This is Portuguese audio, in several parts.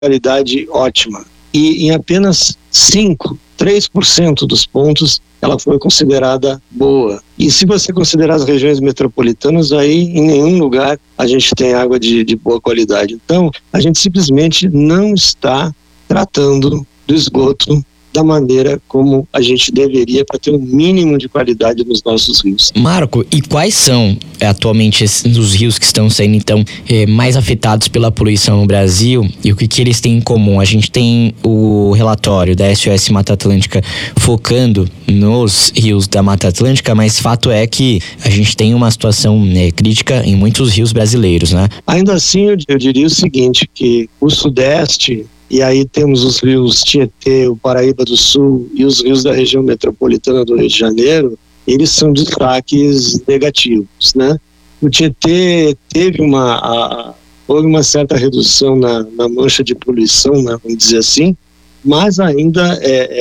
qualidade ótima. E em apenas 3% dos pontos ela foi considerada boa. E se você considerar as regiões metropolitanas, aí em nenhum lugar a gente tem água de boa qualidade. Então, a gente simplesmente não está tratando do esgoto da maneira como a gente deveria para ter um mínimo de qualidade nos nossos rios. Marco, e quais são atualmente os rios que estão sendo então mais afetados pela poluição no Brasil e o que eles têm em comum? A gente tem o relatório da SOS Mata Atlântica focando nos rios da Mata Atlântica, mas fato é que a gente tem uma situação crítica em muitos rios brasileiros, né? Ainda assim, eu diria o seguinte, que o Sudeste, e aí temos os rios Tietê, o Paraíba do Sul e os rios da região metropolitana do Rio de Janeiro, eles são destaques negativos, né? O Tietê teve houve uma certa redução na mancha de poluição, né, vamos dizer assim, mas ainda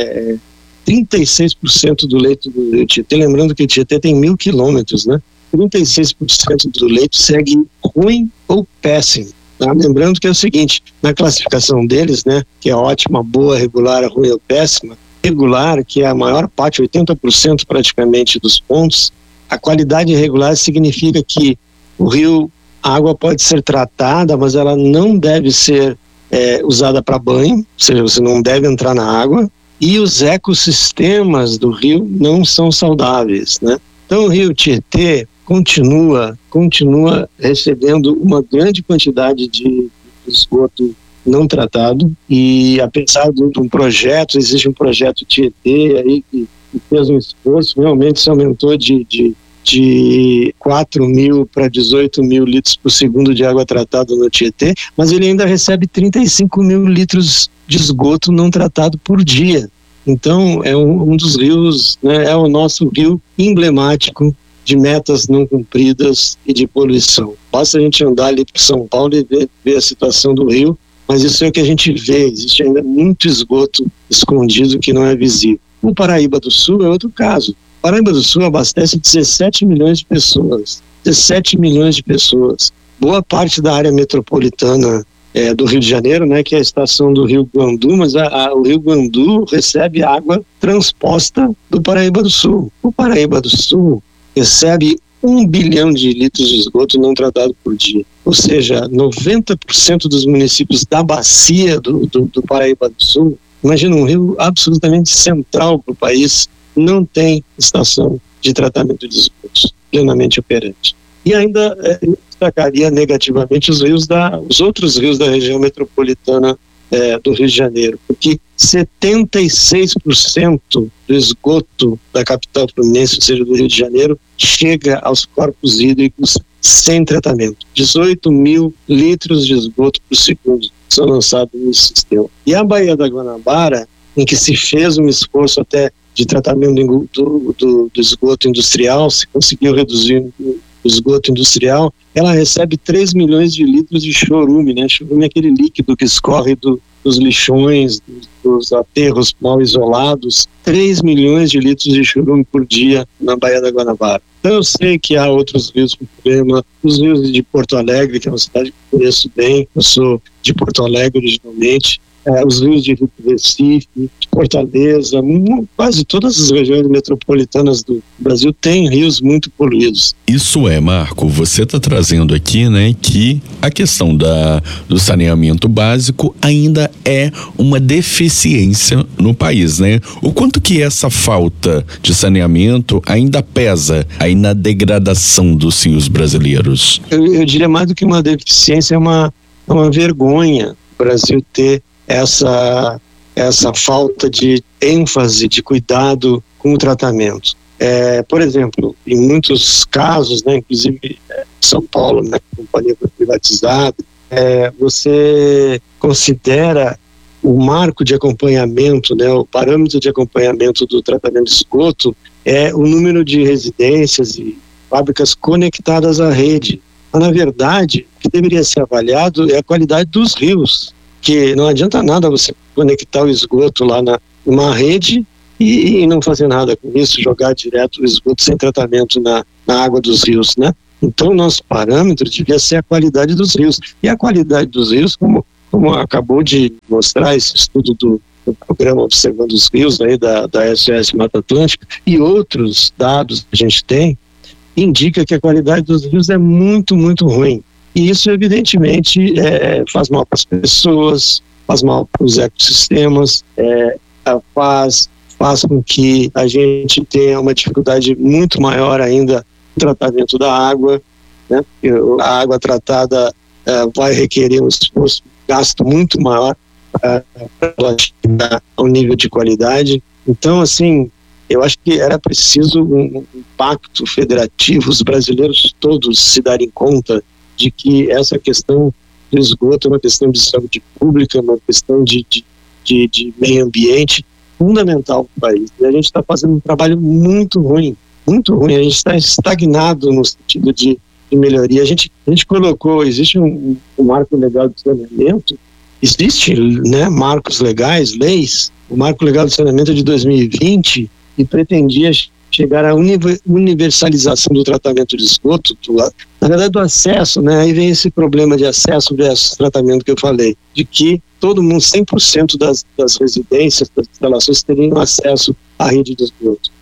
36% do leito do Rio Tietê, lembrando que o Tietê tem 1.000 quilômetros, né? 36% do leito segue ruim ou péssimo. Tá? Lembrando que é o seguinte, na classificação deles, né, que é ótima, boa, regular, ruim ou péssima, regular, que é a maior parte, 80% praticamente dos pontos, a qualidade regular significa que o rio, a água pode ser tratada, mas ela não deve ser usada para banho, ou seja, você não deve entrar na água, e os ecossistemas do rio não são saudáveis, né? Então o rio Tietê continua recebendo uma grande quantidade de esgoto não tratado, e apesar de um projeto, existe um projeto Tietê aí que fez um esforço, realmente se aumentou de 4.000 para 18.000 litros por segundo de água tratada no Tietê, mas ele ainda recebe 35.000 litros de esgoto não tratado por dia. Então é um dos rios, né, é o nosso rio emblemático de metas não cumpridas e de poluição. Basta a gente andar ali para São Paulo e ver a situação do rio, mas isso é o que a gente vê, existe ainda muito esgoto escondido que não é visível. O Paraíba do Sul é outro caso. O Paraíba do Sul abastece 17 milhões de pessoas. 17 milhões de pessoas. Boa parte da área metropolitana do Rio de Janeiro, né, que é a estação do Rio Guandu, mas o Rio Guandu recebe água transposta do Paraíba do Sul. O Paraíba do Sul recebe 1 bilhão de litros de esgoto não tratado por dia. Ou seja, 90% dos municípios da bacia do Paraíba do Sul, imagina um rio absolutamente central para o país, não tem estação de tratamento de esgotos plenamente operante. E ainda destacaria negativamente os outros rios da região metropolitana do Rio de Janeiro, porque 76% do esgoto da capital fluminense, ou seja, do Rio de Janeiro, chega aos corpos hídricos sem tratamento. 18.000 litros de esgoto por segundo são lançados no sistema. E a Baía da Guanabara, em que se fez um esforço até de tratamento do esgoto industrial, se conseguiu reduzir o esgoto industrial, ela recebe 3 milhões de litros de chorume, né? Chorume é aquele líquido que escorre dos lixões, dos aterros mal isolados, 3 milhões de litros de chorume por dia na Baía da Guanabara. Então eu sei que há outros rios com problema, os rios de Porto Alegre, que é uma cidade que eu conheço bem, eu sou de Porto Alegre originalmente, os rios de Recife, de Fortaleza, quase todas as regiões metropolitanas do Brasil têm rios muito poluídos. Isso Marco, você está trazendo aqui, né, que a questão do saneamento básico ainda é uma deficiência no país, né? O quanto que essa falta de saneamento ainda pesa aí na degradação dos rios brasileiros? Eu diria mais do que uma deficiência, é uma vergonha o Brasil ter essa falta de ênfase, de cuidado com o tratamento. Por exemplo, em muitos casos, né, inclusive em São Paulo, né, a companhia foi privatizada, você considera o marco de acompanhamento, né, o parâmetro de acompanhamento do tratamento de esgoto é o número de residências e fábricas conectadas à rede. Mas, na verdade, o que deveria ser avaliado é a qualidade dos rios, que não adianta nada você conectar o esgoto lá numa rede e não fazer nada com isso, jogar direto o esgoto sem tratamento na água dos rios, né? Então o nosso parâmetro devia ser a qualidade dos rios. E a qualidade dos rios, como como acabou de mostrar esse estudo do programa Observando os Rios aí da SOS Mata Atlântica e outros dados que a gente tem, indica que a qualidade dos rios é muito, muito ruim. E isso, evidentemente, faz mal para as pessoas, faz mal para os ecossistemas, faz com que a gente tenha uma dificuldade muito maior ainda no tratamento da água, né? A água tratada vai requerer um esforço, gasto muito maior para ela chegar ao nível de qualidade. Então, assim, eu acho que era preciso um pacto federativo, os brasileiros todos se darem conta de que essa questão de esgoto é uma questão de saúde pública, uma questão de meio ambiente fundamental para o país. E a gente está fazendo um trabalho muito ruim, a gente está estagnado no sentido de melhoria. A gente colocou, existe um marco legal de saneamento, existe, né, marcos legais, leis. O marco legal de saneamento é de 2020 e pretendia chegar à universalização do tratamento de esgoto, na verdade do acesso, né? Aí vem esse problema de acesso versus tratamento que eu falei, de que todo mundo, 100% das residências, das instalações teriam acesso à rede de esgoto.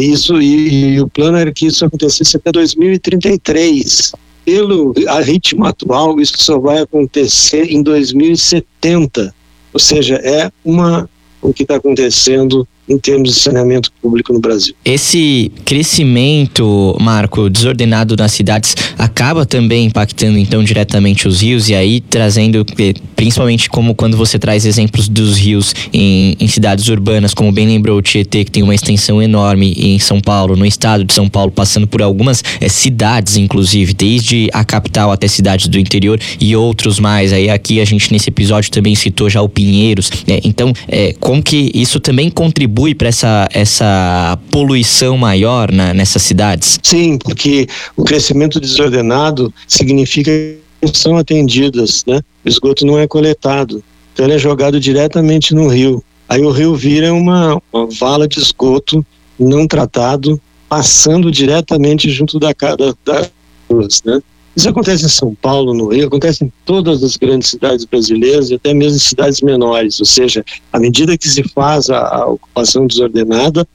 E o plano era que isso acontecesse até 2033. Pelo ritmo atual, isso só vai acontecer em 2070. Ou seja, o que está acontecendo em termos de saneamento público no Brasil. Esse crescimento, Marco, desordenado nas cidades acaba também impactando então diretamente os rios, e aí trazendo, principalmente como quando você traz exemplos dos rios em cidades urbanas, como bem lembrou o Tietê, que tem uma extensão enorme em São Paulo, no estado de São Paulo, passando por algumas cidades, inclusive, desde a capital até cidades do interior e outros mais. Aí aqui a gente nesse episódio também citou já o Pinheiros. Então, como que isso também contribui para essa poluição maior nessas cidades? Sim, porque o crescimento desordenado significa que não são atendidas, né? O esgoto não é coletado, então ele é jogado diretamente no rio. Aí o rio vira uma vala de esgoto não tratado, passando diretamente junto das ruas, né? Isso acontece em São Paulo, no Rio, acontece em todas as grandes cidades brasileiras e até mesmo em cidades menores. Ou seja, à medida que se faz a ocupação desordenada,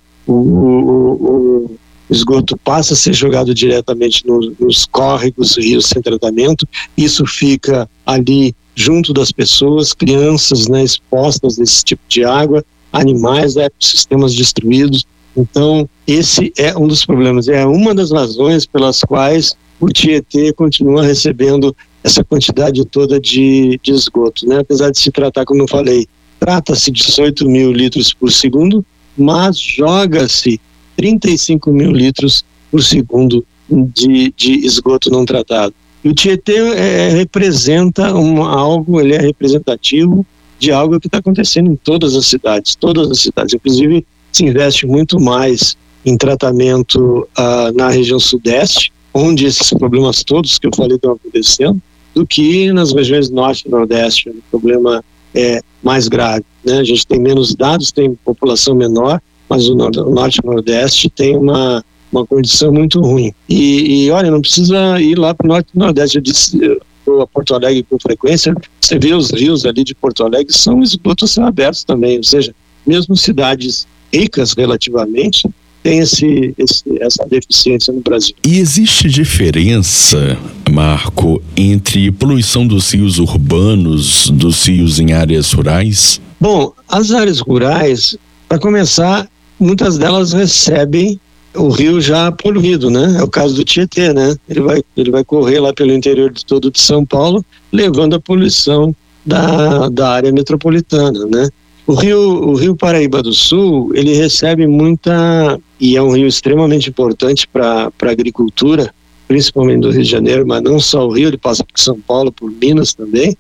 o esgoto passa a ser jogado diretamente nos córregos, rios sem tratamento. Isso fica ali junto das pessoas, crianças, né, expostas a esse tipo de água, animais, ecossistemas destruídos. Então, esse é um dos problemas, é uma das razões pelas quais o Tietê continua recebendo essa quantidade toda de esgoto, né? Apesar de se tratar, como eu falei, trata-se de 18 mil litros por segundo, mas joga-se 35 mil litros por segundo de esgoto não tratado. E o Tietê representa ele é representativo de algo que está acontecendo em todas as cidades. Inclusive, se investe muito mais em tratamento na região sudeste, onde esses problemas todos que eu falei estão acontecendo, do que nas regiões norte e nordeste, onde o problema é mais grave, né? A gente tem menos dados, tem população menor, mas o norte e nordeste tem uma condição muito ruim. E olha, não precisa ir lá para o norte e nordeste. Eu vou a Porto Alegre com frequência, você vê os rios ali de Porto Alegre, são esgotos abertos também, ou seja, mesmo cidades ricas relativamente, tem essa deficiência no Brasil. E existe diferença, Marco, entre poluição dos rios urbanos, dos rios em áreas rurais? Bom, as áreas rurais, para começar, muitas delas recebem o rio já poluído, né? É o caso do Tietê, né? Ele vai correr lá pelo interior todo de São Paulo, levando a poluição da área metropolitana, né? O rio Paraíba do Sul, ele recebe e é um rio extremamente importante para a agricultura, principalmente do Rio de Janeiro, mas não só o rio, ele passa por São Paulo, por Minas também.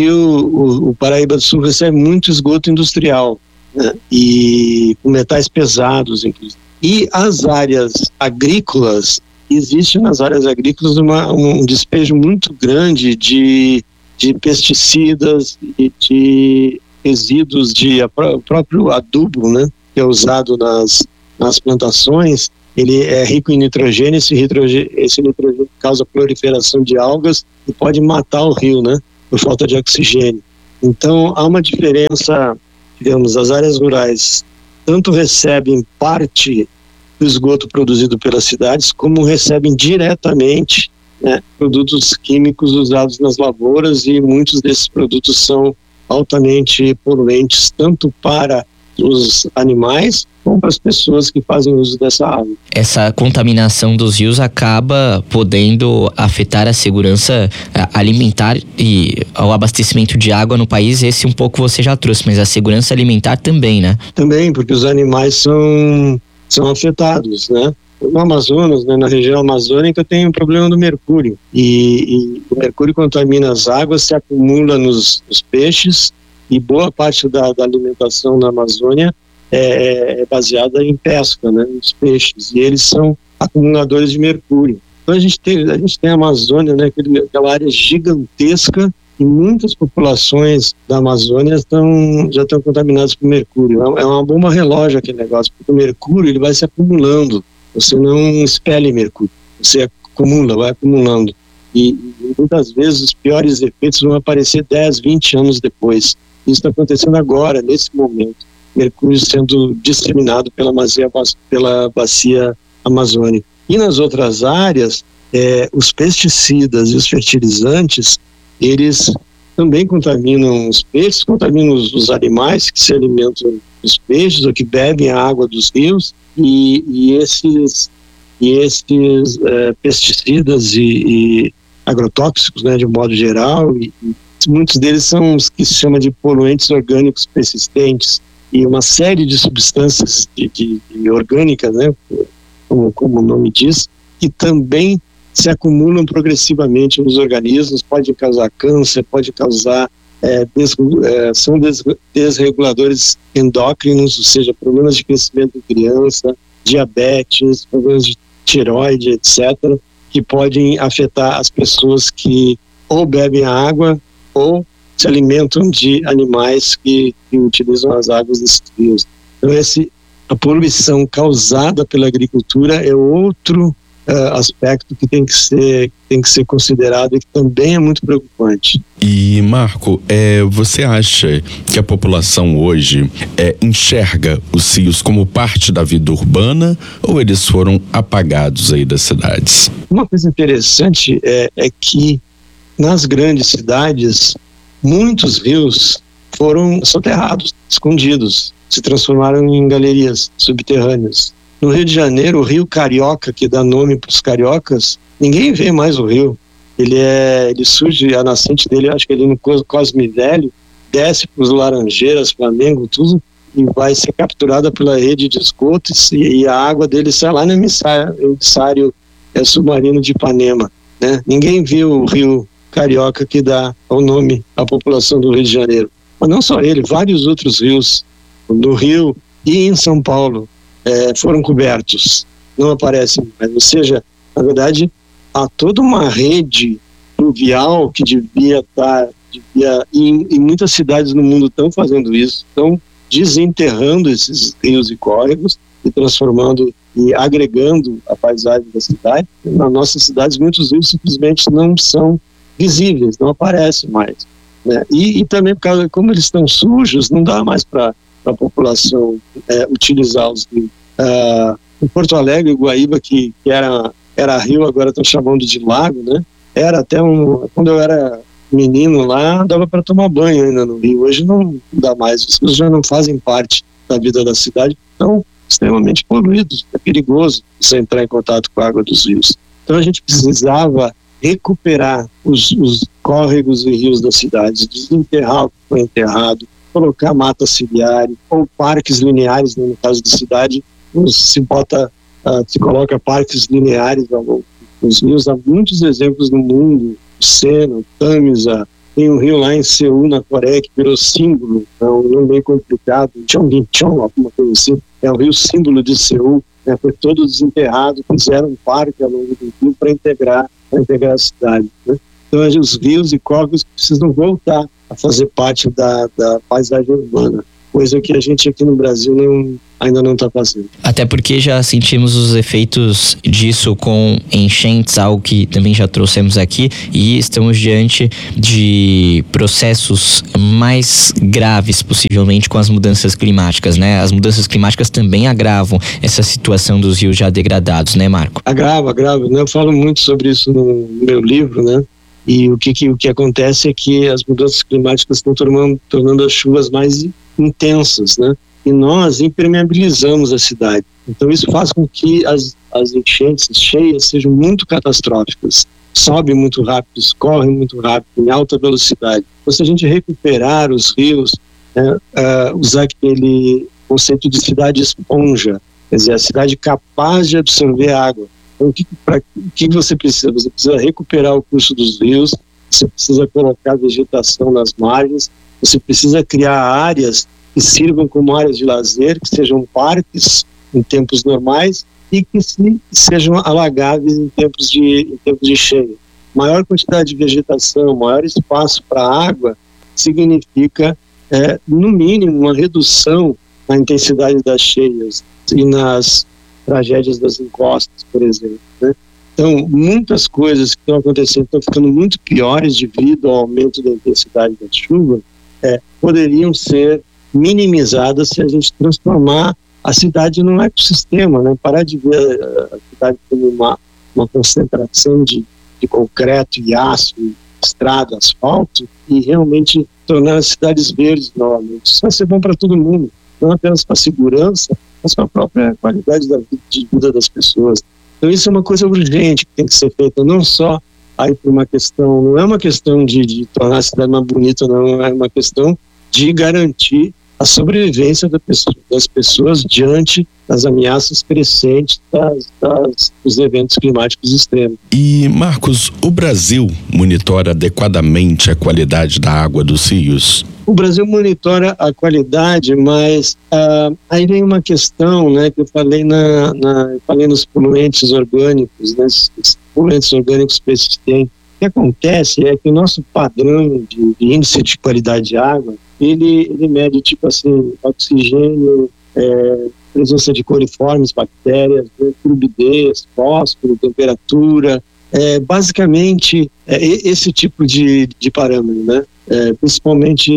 O Paraíba do Sul recebe muito esgoto industrial, né? E com metais pesados, inclusive. E as áreas agrícolas, existe nas áreas agrícolas um despejo muito grande de pesticidas e de resíduos o próprio adubo, né, que é usado nas plantações. Ele é rico em nitrogênio, esse nitrogênio causa proliferação de algas e pode matar o rio, né, por falta de oxigênio. Então, há uma diferença, digamos, as áreas rurais tanto recebem parte do esgoto produzido pelas cidades, como recebem diretamente, né, produtos químicos usados nas lavouras, e muitos desses produtos são altamente poluentes, tanto para os animais como para as pessoas que fazem uso dessa água. Essa contaminação dos rios acaba podendo afetar a segurança alimentar e o abastecimento de água no país. Esse um pouco você já trouxe, mas a segurança alimentar também, né? Também, porque os animais são afetados, né? No Amazonas, né, na região amazônica, tem um problema do mercúrio. E o mercúrio contamina as águas, se acumula nos peixes, e boa parte da alimentação na Amazônia é baseada em pesca, né, nos peixes. E eles são acumuladores de mercúrio. Então a gente tem a Amazônia, né, aquela área gigantesca, e muitas populações da Amazônia já estão contaminadas por mercúrio. É uma bomba relógio aquele negócio, porque o mercúrio ele vai se acumulando. Você não expele mercúrio, você acumula, vai acumulando. E muitas vezes os piores efeitos vão aparecer 10, 20 anos depois. Isso está acontecendo agora, nesse momento. Mercúrio sendo disseminado pela bacia amazônica. E nas outras áreas, os pesticidas e os fertilizantes, eles também contaminam os peixes, contaminam os animais que se alimentam dos peixes ou que bebem a água dos rios, e esses pesticidas e agrotóxicos, né, de modo geral, e muitos deles são os que se chama de poluentes orgânicos persistentes, e uma série de substâncias de orgânicas, né, como o nome diz, que também se acumulam progressivamente nos organismos, pode causar câncer, pode causar são desreguladores endócrinos, ou seja, problemas de crescimento em criança, diabetes, problemas de tireoide, etc., que podem afetar as pessoas que ou bebem a água ou se alimentam de animais que utilizam as águas desses rios. Então a poluição causada pela agricultura é outro aspecto que tem que ser considerado e que também é muito preocupante. E Marco, você acha que a população hoje enxerga os rios como parte da vida urbana, ou eles foram apagados aí das cidades? Uma coisa interessante é que nas grandes cidades muitos rios foram soterrados, escondidos, se transformaram em galerias subterrâneas. No Rio de Janeiro, o Rio Carioca, que dá nome para os cariocas, ninguém vê mais o rio. Ele surge, a nascente dele, acho que ali no Cosme Velho, desce para os Laranjeiras, Flamengo, tudo, e vai ser capturada pela rede de esgotos, e a água dele sai lá no emissário submarino de Ipanema, né? Ninguém viu o Rio Carioca, que dá o nome à população do Rio de Janeiro. Mas não só ele, vários outros rios no Rio e em São Paulo foram cobertos, não aparecem mais. Ou seja, na verdade, há toda uma rede fluvial que e muitas cidades no mundo estão fazendo isso, estão desenterrando esses rios e córregos e transformando e agregando a paisagem da cidade. Nas nossas cidades, muitos rios simplesmente não são visíveis, não aparecem mais, né? E também, por causa, como eles estão sujos, não dá mais para a população utilizar os rios. Em Porto Alegre, Guaíba, que era rio, agora estão chamando de lago, né? Era até quando eu era menino lá, dava para tomar banho ainda no rio. Hoje não dá mais, os rios já não fazem parte da vida da cidade, estão extremamente poluídos, é perigoso você entrar em contato com a água dos rios. Então a gente precisava recuperar os córregos e rios das cidades, desenterrar o que foi enterrado, colocar mata ciliar ou parques lineares, no caso da cidade, se coloca parques lineares nos rios. Há muitos exemplos no mundo, o Sena, o Tamisa, tem um rio lá em Seul, na Coreia, que virou símbolo, é um nome bem complicado, Cheonggyecheon, alguma coisa assim, é o rio símbolo de Seul, foi todo desenterrado, fizeram um parque ao longo do rio para integrar a cidade, né? Então os rios e córregos precisam voltar a fazer parte da paisagem urbana. coisa que a gente aqui no Brasil ainda não está fazendo. Até porque já sentimos os efeitos disso com enchentes, algo que também já trouxemos aqui, e estamos diante de processos mais graves, possivelmente, com as mudanças climáticas, né? As mudanças climáticas também agravam essa situação dos rios já degradados, né, Marco? Agrava, né? Eu falo muito sobre isso no meu livro, né? E o que acontece é que as mudanças climáticas estão tornando as chuvas mais intensas, né? E nós impermeabilizamos a cidade. Então isso faz com que as enchentes cheias sejam muito catastróficas. Sobem muito rápido, escorrem muito rápido, em alta velocidade. Então, se a gente recuperar os rios, né, usar aquele conceito de cidade esponja, quer dizer, a cidade capaz de absorver água. Então, o que você precisa? Você precisa recuperar o curso dos rios, você precisa colocar vegetação nas margens, você precisa criar áreas que sirvam como áreas de lazer, que sejam parques em tempos normais e que sejam alagáveis em tempos de cheia. Maior quantidade de vegetação, maior espaço para água significa, no mínimo, uma redução na intensidade das cheias e nas tragédias das encostas, por exemplo, né? Então, muitas coisas que estão acontecendo estão ficando muito piores devido ao aumento da intensidade da chuva, poderiam ser minimizadas se a gente transformar a cidade num ecossistema, né? Parar de ver a cidade como uma concentração de concreto e aço, estrada, asfalto, e realmente tornar as cidades verdes novamente. Isso vai ser bom para todo mundo, não apenas para a segurança, mas para a própria qualidade de vida das pessoas. Então isso é uma coisa urgente que tem que ser feita, não só aí por uma questão, não é uma questão de tornar a cidade mais bonita, não, é uma questão de garantir a sobrevivência das pessoas diante das ameaças crescentes dos eventos climáticos extremos. E, Marcos, o Brasil monitora adequadamente a qualidade da água dos rios? O Brasil monitora a qualidade, mas aí vem uma questão, né, que eu falei falei nos poluentes orgânicos, né, esses poluentes orgânicos persistentes. O que acontece é que o nosso padrão de índice de qualidade de água, ele mede tipo assim, oxigênio, presença de coliformes, bactérias, turbidez, fósforo, temperatura, basicamente esse tipo de parâmetro, né? Principalmente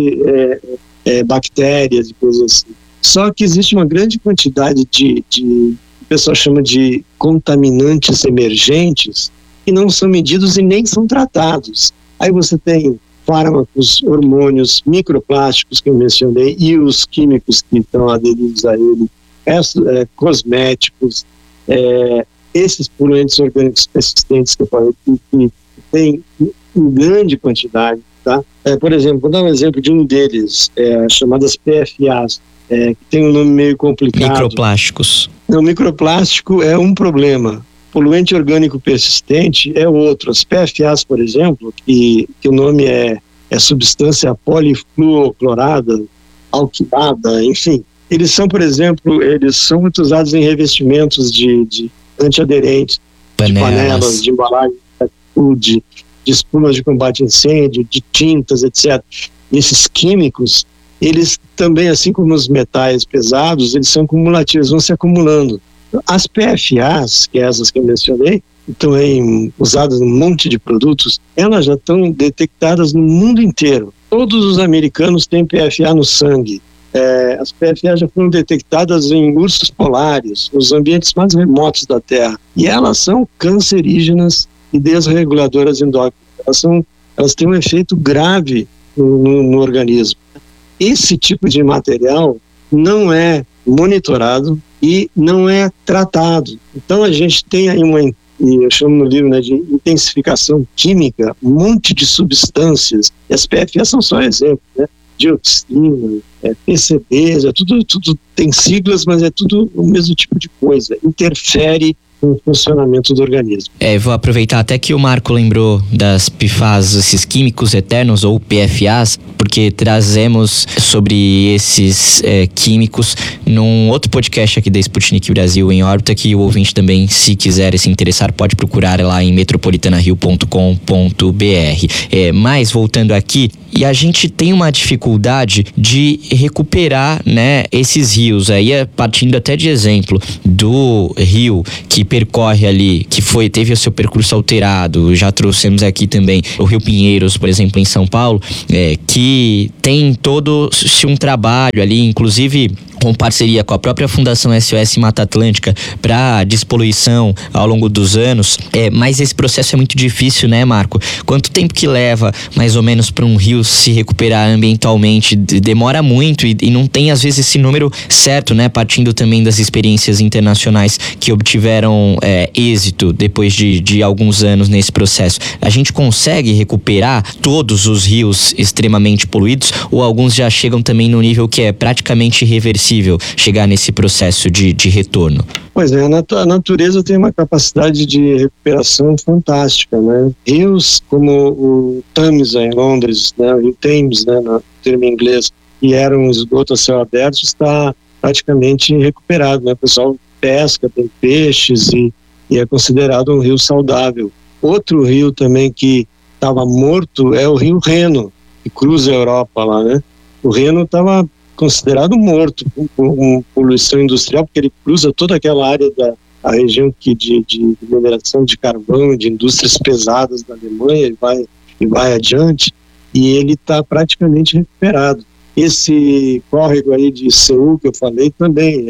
bactérias e coisas assim. Só que existe uma grande quantidade o pessoal chama de contaminantes emergentes que não são medidos e nem são tratados. Aí você tem fármacos, hormônios, microplásticos que eu mencionei e os químicos que estão aderidos a ele, cosméticos, esses poluentes orgânicos persistentes que eu falei, que tem em grande quantidade, tá? Por exemplo, vou dar um exemplo de um deles, chamadas PFAs, que tem um nome meio complicado. Microplásticos. Não, microplástico é um problema. Poluente orgânico persistente é outro. As PFAs, por exemplo, que o nome é substância polifluoroclorada, alquilada, enfim. Eles são, por exemplo, muito usados em revestimentos de antiaderentes, de panelas, de embalagem, de espumas de combate a incêndio, de tintas, etc. E esses químicos, eles também, assim como os metais pesados, eles são cumulativos, vão se acumulando. As PFAs, que é essas que eu mencionei, estão usadas num monte de produtos, elas já estão detectadas no mundo inteiro. Todos os americanos têm PFA no sangue. As PFAs já foram detectadas em ursos polares, nos ambientes mais remotos da Terra. E elas são cancerígenas e desreguladoras endócrinas. Elas têm um efeito grave no organismo. Esse tipo de material não é monitorado e não é tratado. Então a gente tem aí eu chamo no livro, né, de intensificação química, um monte de substâncias, e as PFAs são só exemplos, né? Dioxina, PCBs, tudo tem siglas, mas é tudo o mesmo tipo de coisa. Interfere com o funcionamento do organismo. Vou aproveitar até que o Marco lembrou das PFAS, esses químicos eternos ou PFAs, porque trazemos sobre esses químicos num outro podcast aqui da Sputnik Brasil em órbita, que o ouvinte também, se quiser se interessar, pode procurar lá em metropolitanario.com.br. Mas voltando aqui, e a gente tem uma dificuldade de recuperar, né, esses rios. Aí, partindo até de exemplo do rio que percorre ali, que teve o seu percurso alterado, já trouxemos aqui também o Rio Pinheiros, por exemplo, em São Paulo, que tem todo um trabalho ali, inclusive com parceria com a própria Fundação SOS Mata Atlântica para despoluição ao longo dos anos, mas esse processo é muito difícil, né, Marco? Quanto tempo que leva, mais ou menos, para um rio se recuperar ambientalmente? Demora muito e não tem, às vezes, esse número certo, né? Partindo também das experiências internacionais que obtiveram êxito depois de alguns anos nesse processo. A gente consegue recuperar todos os rios extremamente poluídos ou alguns já chegam também no nível que é praticamente irreversível chegar nesse processo de retorno? Pois é, a natureza tem uma capacidade de recuperação fantástica, né? Rios como o Tamisa em Londres, né? O Rio Thames, né, no termo inglês, que era um esgoto a céu aberto, está praticamente recuperado, né? O pessoal pesca, tem peixes e é considerado um rio saudável. Outro rio também que estava morto é o Rio Reno, que cruza a Europa lá, né? O Reno estava considerado morto com poluição industrial, porque ele cruza toda aquela área da região de mineração de carvão, de indústrias pesadas da Alemanha e vai adiante, e ele está praticamente recuperado. Esse córrego aí de Seul que eu falei também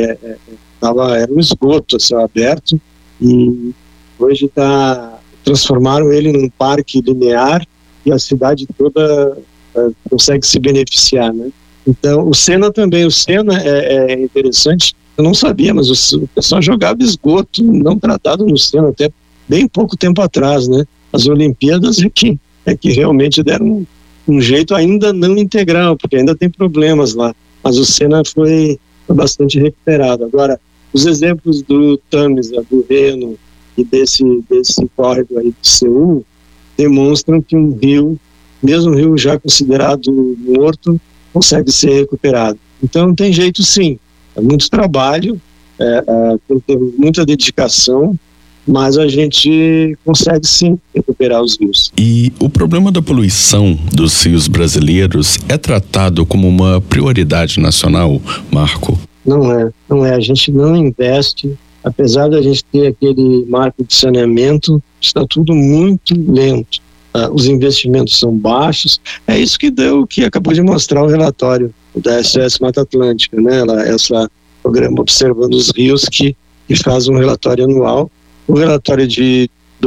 era um esgoto a céu aberto, e hoje transformaram ele num parque linear e a cidade toda consegue se beneficiar, né? Então, o Sena também. O Sena é interessante. Eu não sabia, mas o pessoal jogava esgoto não tratado no Sena até bem pouco tempo atrás, né? As Olimpíadas é que realmente deram um jeito ainda não integral, porque ainda tem problemas lá. Mas o Sena foi bastante recuperado. Agora, os exemplos do Tamisa, do Reno e desse córrego aí de Seul demonstram que um rio, mesmo um rio já considerado morto, consegue ser recuperado. Então tem jeito sim, é muito trabalho, tem que ter muita dedicação, mas a gente consegue sim recuperar os rios. E o problema da poluição dos rios brasileiros é tratado como uma prioridade nacional, Marco? Não é, a gente não investe, apesar da gente ter aquele marco de saneamento, está tudo muito lento. Os investimentos são baixos. É isso que acabou de mostrar o relatório da SOS Mata Atlântica, né? Esse programa Observando os Rios, que faz um relatório anual. O relatório de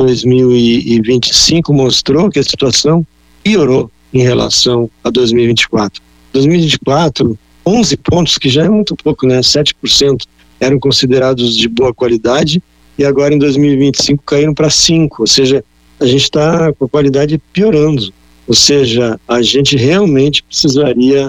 2025 mostrou que a situação piorou em relação a 2024. 2024, 11 pontos, que já é muito pouco, né? 7% eram considerados de boa qualidade, e agora em 2025 caíram para 5%, ou seja, a gente está com a qualidade piorando. Ou seja, a gente realmente precisaria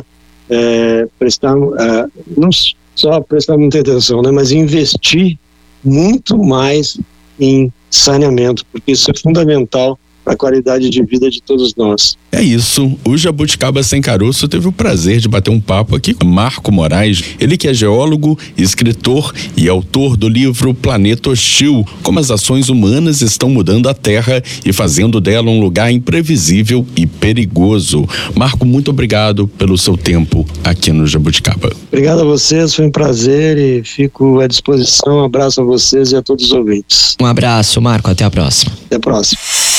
não só prestar muita atenção, né, mas investir muito mais em saneamento, porque isso é fundamental para a qualidade de vida de todos nós. É isso, o Jabuticaba Sem Caroço teve o prazer de bater um papo aqui com Marco Moraes, ele que é geólogo, escritor e autor do livro Planeta Hostil, como as ações humanas estão mudando a Terra e fazendo dela um lugar imprevisível e perigoso. Marco, muito obrigado pelo seu tempo aqui no Jabuticaba. Obrigado a vocês, foi um prazer e fico à disposição. Um abraço a vocês e a todos os ouvintes. Um abraço, Marco, até a próxima. Até a próxima.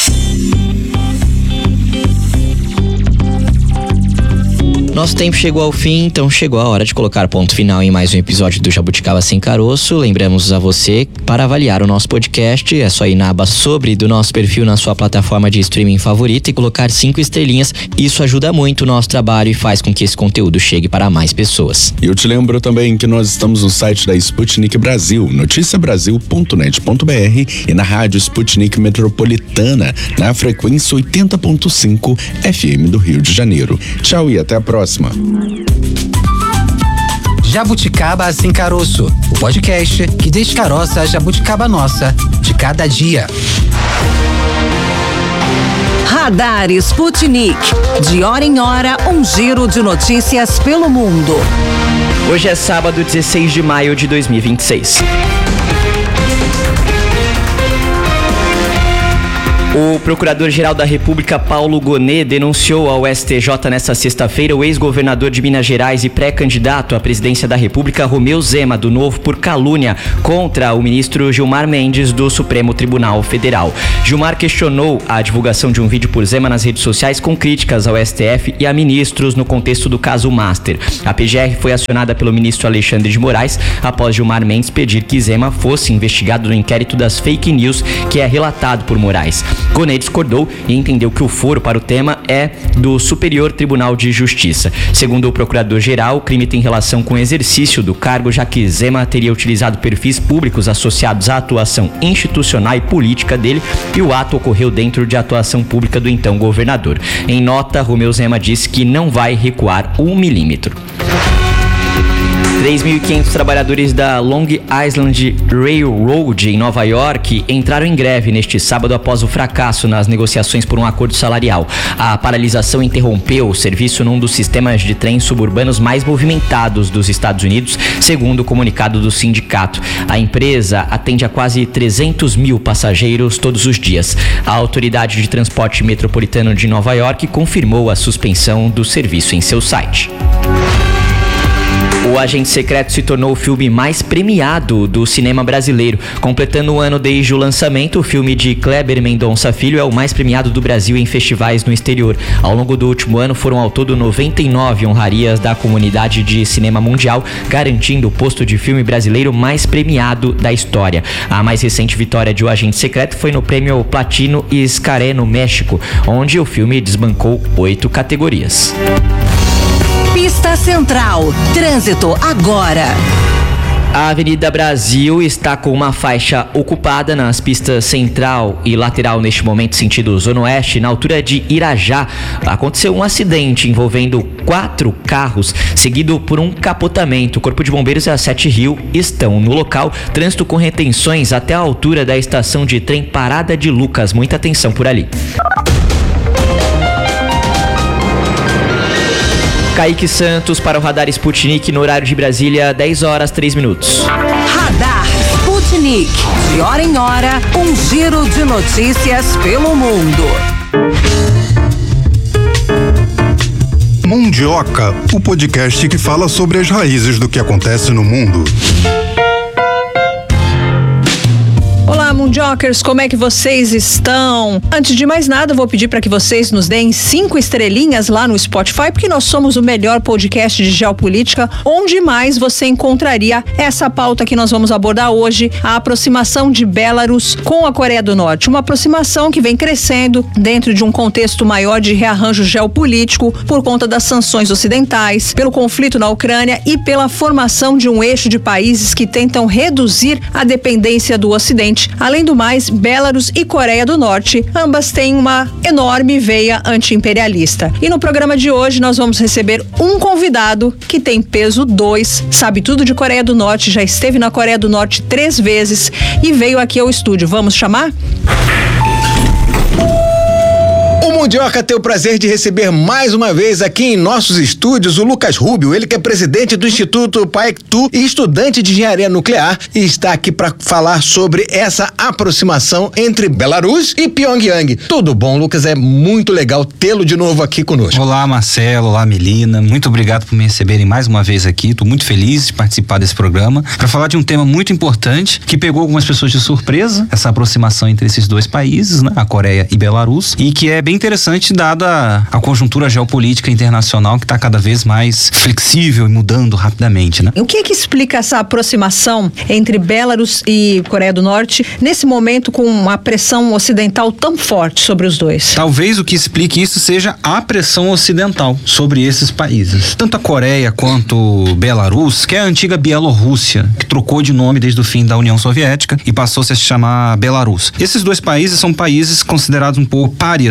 Nosso tempo chegou ao fim, então chegou a hora de colocar ponto final em mais um episódio do Jabuticaba Sem Caroço. Lembramos a você, para avaliar o nosso podcast, é só ir na aba sobre do nosso perfil na sua plataforma de streaming favorita e colocar 5 estrelinhas. Isso ajuda muito o nosso trabalho e faz com que esse conteúdo chegue para mais pessoas. E eu te lembro também que nós estamos no site da Sputnik Brasil, noticiabrasil.net.br e na rádio Sputnik Metropolitana, na frequência 80.5 FM do Rio de Janeiro. Tchau e até a próxima. Jabuticaba Sem Caroço, o podcast que descaroça a jabuticaba nossa de cada dia. Radar Sputnik. De hora em hora, um giro de notícias pelo mundo. Hoje é sábado, 16 de maio de 2026. O Procurador-Geral da República, Paulo Gonet, denunciou ao STJ nesta sexta-feira o ex-governador de Minas Gerais e pré-candidato à presidência da República, Romeu Zema, do Novo, por calúnia contra o ministro Gilmar Mendes, do Supremo Tribunal Federal. Gilmar questionou a divulgação de um vídeo por Zema nas redes sociais com críticas ao STF e a ministros no contexto do caso Master. A PGR foi acionada pelo ministro Alexandre de Moraes após Gilmar Mendes pedir que Zema fosse investigado no inquérito das fake news que é relatado por Moraes. Gonet discordou e entendeu que o foro para o tema é do Superior Tribunal de Justiça. Segundo o Procurador-Geral, o crime tem relação com o exercício do cargo, já que Zema teria utilizado perfis públicos associados à atuação institucional e política dele, e o ato ocorreu dentro de atuação pública do então governador. Em nota, Romeu Zema disse que não vai recuar 1 milímetro. 3.500 trabalhadores da Long Island Railroad em Nova York entraram em greve neste sábado após o fracasso nas negociações por um acordo salarial. A paralisação interrompeu o serviço num dos sistemas de trens suburbanos mais movimentados dos Estados Unidos, segundo o comunicado do sindicato. A empresa atende a quase 300 mil passageiros todos os dias. A Autoridade de Transporte Metropolitano de Nova York confirmou a suspensão do serviço em seu site. O Agente Secreto se tornou o filme mais premiado do cinema brasileiro. Completando um ano desde o lançamento, o filme de Kleber Mendonça Filho é o mais premiado do Brasil em festivais no exterior. Ao longo do último ano, foram ao todo 99 honrarias da comunidade de cinema mundial, garantindo o posto de filme brasileiro mais premiado da história. A mais recente vitória de O Agente Secreto foi no prêmio Platino e Scaré, no México, onde o filme desbancou 8 categorias. Pista Central. Trânsito agora. A Avenida Brasil está com uma faixa ocupada nas pistas central e lateral neste momento, sentido Zona Oeste, na altura de Irajá. Aconteceu um acidente envolvendo 4 carros, seguido por um capotamento. O Corpo de Bombeiros e a 7 Rio estão no local. Trânsito com retenções até a altura da estação de trem Parada de Lucas. Muita atenção por ali. Kaique Santos para o Radar Sputnik no horário de Brasília, 10 horas 3 minutos. Radar Sputnik. De hora em hora, um giro de notícias pelo mundo. Mundioca, o podcast que fala sobre as raízes do que acontece no mundo. Olá, Mundiokers, como é que vocês estão? Antes de mais nada, vou pedir para que vocês nos deem 5 estrelinhas lá no Spotify, porque nós somos o melhor podcast de geopolítica, onde mais você encontraria essa pauta que nós vamos abordar hoje, a aproximação de Belarus com a Coreia do Norte. Uma aproximação que vem crescendo dentro de um contexto maior de rearranjo geopolítico por conta das sanções ocidentais, pelo conflito na Ucrânia e pela formação de um eixo de países que tentam reduzir a dependência do Ocidente. Além do mais, Belarus e Coreia do Norte, ambas têm uma enorme veia anti-imperialista. E no programa de hoje nós vamos receber um convidado que tem peso 2, sabe tudo de Coreia do Norte, já esteve na Coreia do Norte 3 vezes e veio aqui ao estúdio. Vamos chamar? O Mundioca tem o prazer de receber mais uma vez aqui em nossos estúdios o Lucas Rubio, ele que é presidente do Instituto Paektu e estudante de engenharia nuclear, e está aqui para falar sobre essa aproximação entre Belarus e Pyongyang. Tudo bom, Lucas? É muito legal tê-lo de novo aqui conosco. Olá, Marcelo, olá, Melina, muito obrigado por me receberem mais uma vez aqui. Estou muito feliz de participar desse programa para falar de um tema muito importante que pegou algumas pessoas de surpresa, essa aproximação entre esses dois países, né, a Coreia e Belarus, e que é bem interessante dada a conjuntura geopolítica internacional que está cada vez mais flexível e mudando rapidamente, né? O que explica essa aproximação entre Belarus e Coreia do Norte nesse momento com uma pressão ocidental tão forte sobre os dois? Talvez o que explique isso seja a pressão ocidental sobre esses países. Tanto a Coreia quanto Belarus, que é a antiga Bielorrússia, que trocou de nome desde o fim da União Soviética e passou-se a se chamar Belarus. Esses dois países são países considerados um pouco párias do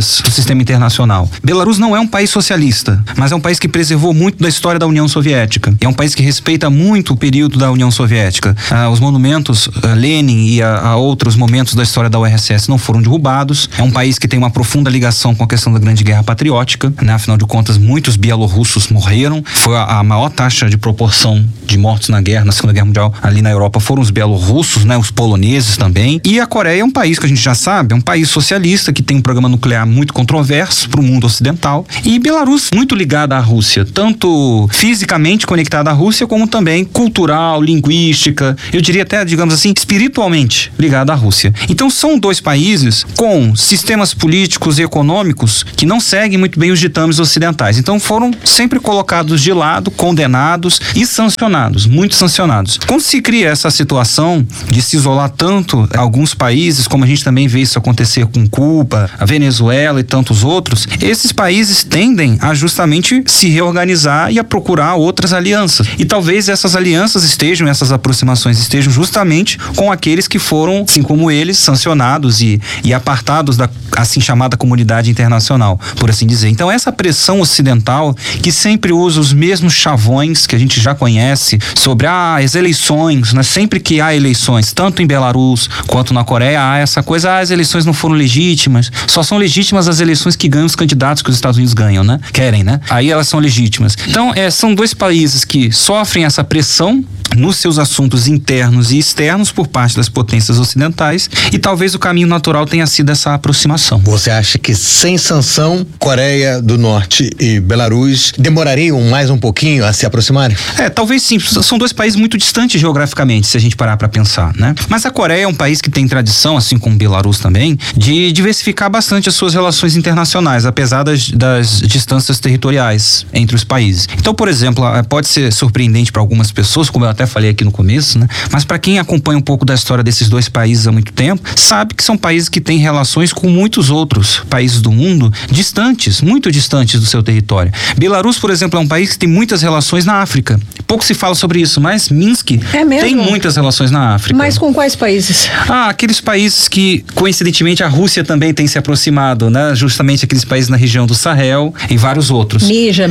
sistema internacional. Belarus não é um país socialista, mas é um país que preservou muito da história da União Soviética. É um país que respeita muito o período da União Soviética. Os monumentos Lenin e a outros momentos da história da URSS não foram derrubados. É um país que tem uma profunda ligação com a questão da Grande Guerra Patriótica, né? Afinal de contas, muitos bielorrussos morreram. Foi a maior taxa de proporção de mortos na guerra, na Segunda Guerra Mundial, ali na Europa, foram os bielorrussos, né? Os poloneses também. E a Coreia é um país que a gente já sabe, é um país socialista que tem um programa nuclear muito controverso para o mundo ocidental. E Belarus muito ligada à Rússia, tanto fisicamente conectada à Rússia, como também cultural, linguística, eu diria até, digamos assim, espiritualmente ligada à Rússia. Então são dois países com sistemas políticos e econômicos que não seguem muito bem os ditames ocidentais. Então foram sempre colocados de lado, condenados e sancionados, muito sancionados. Quando se cria essa situação de se isolar tanto alguns países, como a gente também vê isso acontecer com Cuba, a Venezuela e tantos outros, esses países tendem a justamente se reorganizar e a procurar outras alianças. E talvez essas alianças essas aproximações estejam justamente com aqueles que foram, assim como eles, sancionados e apartados da assim chamada comunidade internacional, por assim dizer. Então essa pressão ocidental, que sempre usa os mesmos chavões que a gente já conhece sobre as eleições, né? Sempre que há eleições, tanto em Belarus quanto na Coreia, há essa coisa, as eleições não foram legítimas, só são legítimas as eleições que ganham os candidatos que os Estados Unidos ganham, né? Querem, né? Aí elas são legítimas. Então, são dois países que sofrem essa pressão nos seus assuntos internos e externos por parte das potências ocidentais, e talvez o caminho natural tenha sido essa aproximação. Você acha que sem sanção, Coreia do Norte e Belarus demorariam mais um pouquinho a se aproximarem? Talvez sim. São dois países muito distantes geograficamente, se a gente parar para pensar, né? Mas a Coreia é um país que tem tradição, assim como Belarus também, de diversificar bastante as suas relações internacionais, apesar das distâncias territoriais entre os países. Então, por exemplo, pode ser surpreendente para algumas pessoas, como eu até falei aqui no começo, né? Mas para quem acompanha um pouco da história desses dois países há muito tempo, sabe que são países que têm relações com muitos outros países do mundo distantes, muito distantes do seu território. Belarus, por exemplo, é um país que tem muitas relações na África. Pouco se fala sobre isso, mas Minsk tem muitas relações na África. Mas com quais países? Aqueles países que, coincidentemente, a Rússia também tem se aproximado, né? Justamente aqueles países na região do Sahel e vários outros. Níger,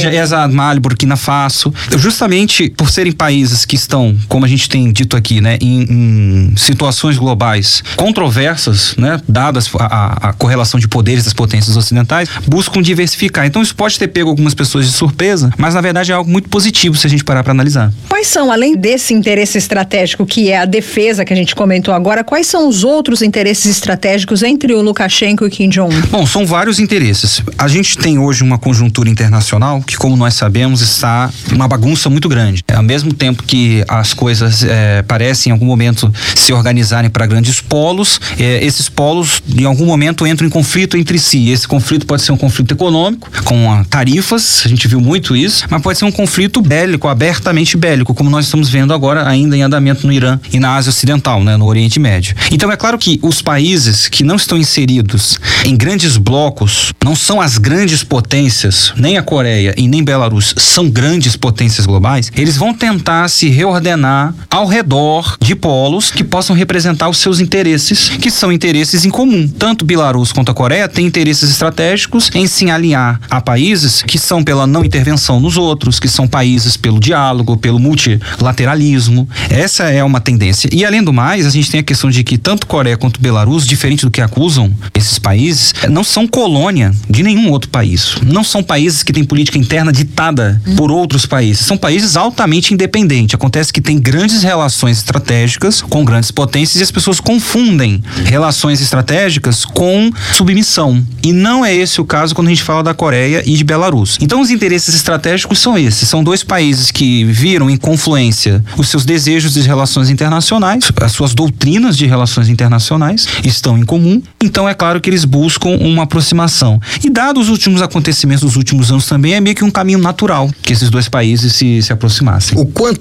Mali, Burkina Faso. Justamente por serem países que estão, como a gente tem dito aqui, né? Em situações globais controversas, né? Dadas a correlação de poderes das potências ocidentais, buscam diversificar. Então isso pode ter pego algumas pessoas de surpresa, mas na verdade é algo muito positivo se a gente parar para analisar. Quais são, além desse interesse estratégico que é a defesa que a gente comentou agora, quais são os outros interesses estratégicos entre o Lukashenko e o Kim Jong-un? Bom, são vários interesses. A gente tem hoje uma conjuntura internacional que, como nós sabemos, está uma bagunça muito grande. Ao mesmo tempo que as coisas parecem em algum momento se organizarem para grandes polos, esses polos em algum momento entram em conflito entre si. Esse conflito pode ser um conflito econômico, com tarifas, a gente viu muito isso, mas pode ser um conflito bélico, abertamente bélico, como nós estamos vendo agora ainda em andamento no Irã e na Ásia Ocidental, né, no Oriente Médio. Então é claro que os países que não estão inseridos em grandes blocos, não são as grandes potências, nem a Coreia e nem Belarus são grandes potências globais, eles vão tentar se reordenar ao redor de polos que possam representar os seus interesses, que são interesses em comum. Tanto Belarus quanto a Coreia têm interesses estratégicos em se alinhar a países que são pela não intervenção nos outros, que são países pelo diálogo, pelo multilateralismo. Essa é uma tendência. E além do mais, a gente tem a questão de que tanto Coreia quanto Belarus, diferente do que acusam esses países, não são colônia de nenhum outro país. Não são países que têm política interna ditada por outros países. São países altamente independentes. Acontece que tem grandes relações estratégicas com grandes potências e as pessoas confundem relações estratégicas com submissão. E não é esse o caso quando a gente fala da Coreia e de Belarus. Então os interesses estratégicos são esses. São dois países que viram em confluência os seus desejos de relações internacionais, as suas doutrinas de relações internacionais estão em comum. Então é claro que eles buscam uma aproximação. E dados os últimos acontecimentos dos últimos anos também, é meio que um caminho natural que esses dois países se aproximassem. O quanto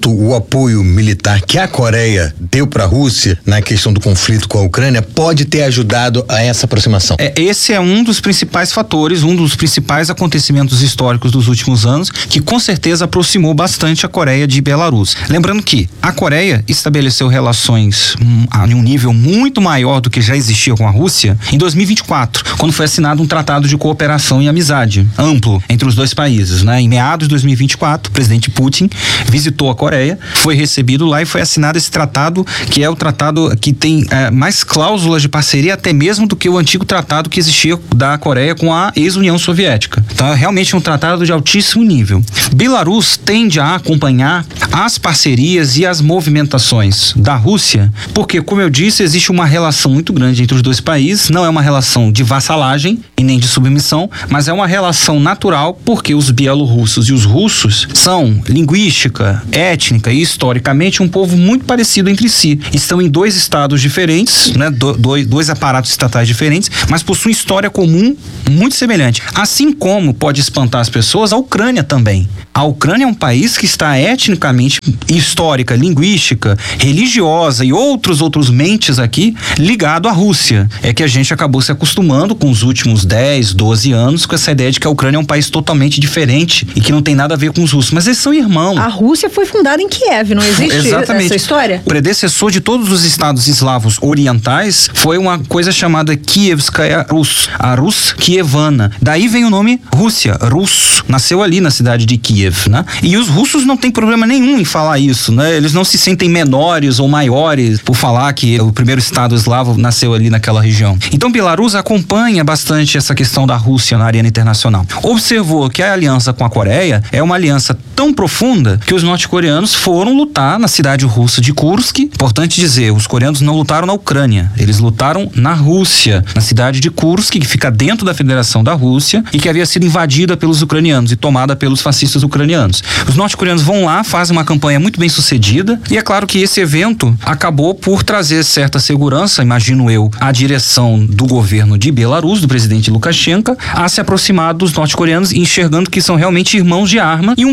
quanto o apoio militar que a Coreia deu para a Rússia na questão do conflito com a Ucrânia pode ter ajudado a essa aproximação? Esse é um dos principais fatores, um dos principais acontecimentos históricos dos últimos anos, que com certeza aproximou bastante a Coreia de Belarus. Lembrando que a Coreia estabeleceu relações em um nível muito maior do que já existia com a Rússia em 2024, quando foi assinado um tratado de cooperação e amizade amplo entre os dois países, né? Em meados de 2024, o presidente Putin visitou a Coreia, foi recebido lá e foi assinado esse tratado, que é o tratado que tem mais cláusulas de parceria até mesmo do que o antigo tratado que existia da Coreia com a ex-União Soviética. Então é realmente um tratado de altíssimo nível. Belarus tende a acompanhar as parcerias e as movimentações da Rússia, porque, como eu disse, existe uma relação muito grande entre os dois países, não é uma relação de vassalagem e nem de submissão, mas é uma relação natural, porque os bielorrussos e os russos são linguística, étnica e historicamente um povo muito parecido entre si. Estão em dois estados diferentes, né? Dois aparatos estatais diferentes, mas possuem história comum muito semelhante. Assim como pode espantar as pessoas, a Ucrânia também. A Ucrânia é um país que está etnicamente, histórica, linguística, religiosa e outros mentes aqui ligado à Rússia. É que a gente acabou se acostumando com os últimos 10, 12 anos com essa ideia de que a Ucrânia é um país totalmente diferente e que não tem nada a ver com os russos, mas eles são irmãos. A Rússia foi fundada em Kiev, não existe essa história? O predecessor de todos os estados eslavos orientais foi uma coisa chamada Kievskaya Rus, a Rus Kievana. Daí vem o nome Rússia, Rus, nasceu ali na cidade de Kiev, né? E os russos não têm problema nenhum em falar isso, né? Eles não se sentem menores ou maiores por falar que o primeiro estado eslavo nasceu ali naquela região. Então Belarus acompanha bastante essa questão da Rússia na arena internacional. Observou que a aliança com a Coreia é uma aliança tão profunda que os norte-coreanos foram lutar na cidade russa de Kursk. Importante dizer, os coreanos não lutaram na Ucrânia, eles lutaram na Rússia, na cidade de Kursk, que fica dentro da Federação da Rússia e que havia sido invadida pelos ucranianos e tomada pelos fascistas ucranianos. Os norte-coreanos vão lá, fazem uma campanha muito bem sucedida e é claro que esse evento acabou por trazer certa segurança, imagino eu, à direção do governo de Belarus, do presidente Lukashenko, a se aproximar dos norte-coreanos, enxergando que são realmente irmãos de arma e um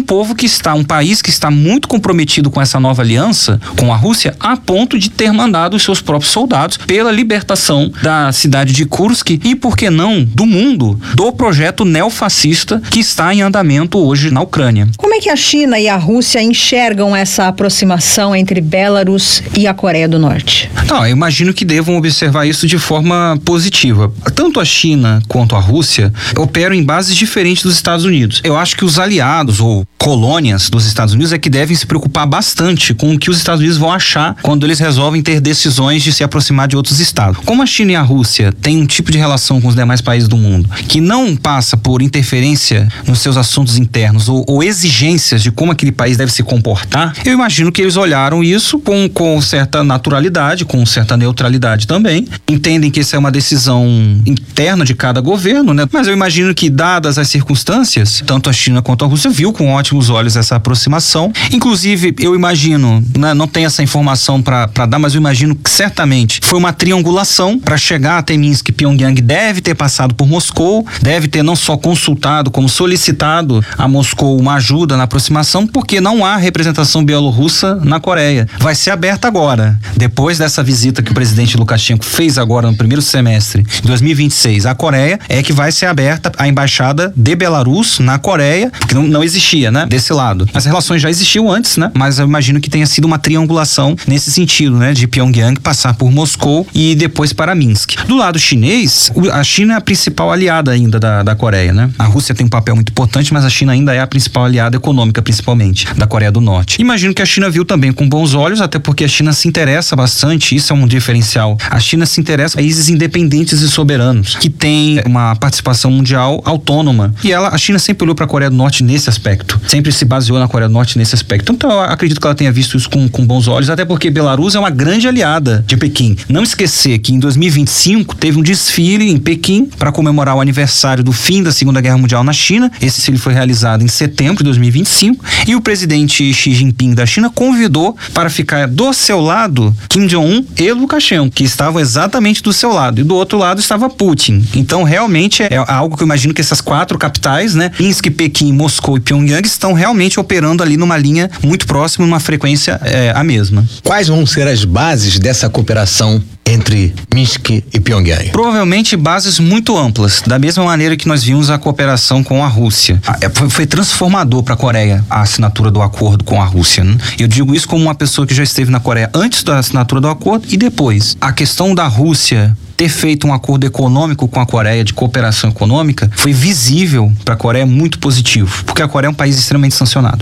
país que está muito comprometido com essa nova aliança com a Rússia, a ponto de ter mandado os seus próprios soldados pela libertação da cidade de Kursk e, por que não, do mundo, do projeto neofascista que está em andamento hoje na Ucrânia. Como é que a China e a Rússia enxergam essa aproximação entre Belarus e a Coreia do Norte? Não, eu imagino que devam observar isso de forma positiva. Tanto a China quanto a Rússia operam em bases diferentes dos Estados Unidos. Eu acho que os aliados ou colônias dos Estados Unidos é que devem se preocupar bastante com o que os Estados Unidos vão achar quando eles resolvem ter decisões de se aproximar de outros estados. Como a China e a Rússia têm um tipo de relação com os demais países do mundo que não passa por interferência nos seus assuntos internos ou exigências de como aquele país deve se comportar, eu imagino que eles olharam isso com certa naturalidade, com certa neutralidade também. Entendem que essa é uma decisão interna de cada governo, né? Mas eu imagino que, dadas as circunstâncias, tanto a China quanto a Rússia viu com ótimos olhos essa aproximação. Inclusive, eu imagino, né, não tenho essa informação para dar, mas eu imagino que certamente foi uma triangulação para chegar até Minsk. Pyongyang deve ter passado por Moscou, deve ter não só consultado, como solicitado a Moscou uma ajuda na aproximação, porque não há representação bielorrussa na Coreia. Vai ser aberta agora, depois dessa visita que o presidente Lukashenko fez agora no primeiro semestre de 2026 à Coreia, é que vai ser aberta a embaixada de Belarus na Coreia, porque não existia, né, desse lado. As relações já existiam antes, né, mas eu imagino que tenha sido uma triangulação nesse sentido, né, de Pyongyang passar por Moscou e depois para Minsk. Do lado chinês, a China é a principal aliada ainda da Coreia, né? A Rússia tem um papel muito importante, mas a China ainda é a principal aliada econômica, principalmente, da Coreia do Norte. Imagino que a China viu também com bons olhos, até porque a China se interessa bastante, isso é um diferencial. A China se interessa a países independentes e soberanos, que têm uma participação mundial autônoma. E a China sempre olhou para a Coreia do Norte nesse aspecto, sempre se baseou na Coreia do Norte nesse aspecto. Então eu acredito que ela tenha visto isso com bons olhos, até porque Belarus é uma grande aliada de Pequim. Não esquecer que em 2025 teve um desfile em Pequim para comemorar o aniversário do fim da Segunda Guerra Mundial na China. Esse desfile foi realizado em setembro de 2025 e o presidente presidente Xi Jinping da China convidou para ficar do seu lado Kim Jong-un e Lukashenko, que estavam exatamente do seu lado. E do outro lado estava Putin. Então, realmente, é algo que eu imagino que essas 4 capitais, né, Minsk, Pequim, Moscou e Pyongyang, estão realmente operando ali numa linha muito próxima, numa frequência a mesma. Quais vão ser as bases dessa cooperação entre Minsk e Pyongyang? Provavelmente bases muito amplas, da mesma maneira que nós vimos a cooperação com a Rússia. Foi transformador para a Coreia a assinatura do acordo com a Rússia, né? Eu digo isso como uma pessoa que já esteve na Coreia antes da assinatura do acordo e depois. A questão da Rússia ter feito um acordo econômico com a Coreia, de cooperação econômica, foi visível para a Coreia, muito positivo, porque a Coreia é um país extremamente sancionado,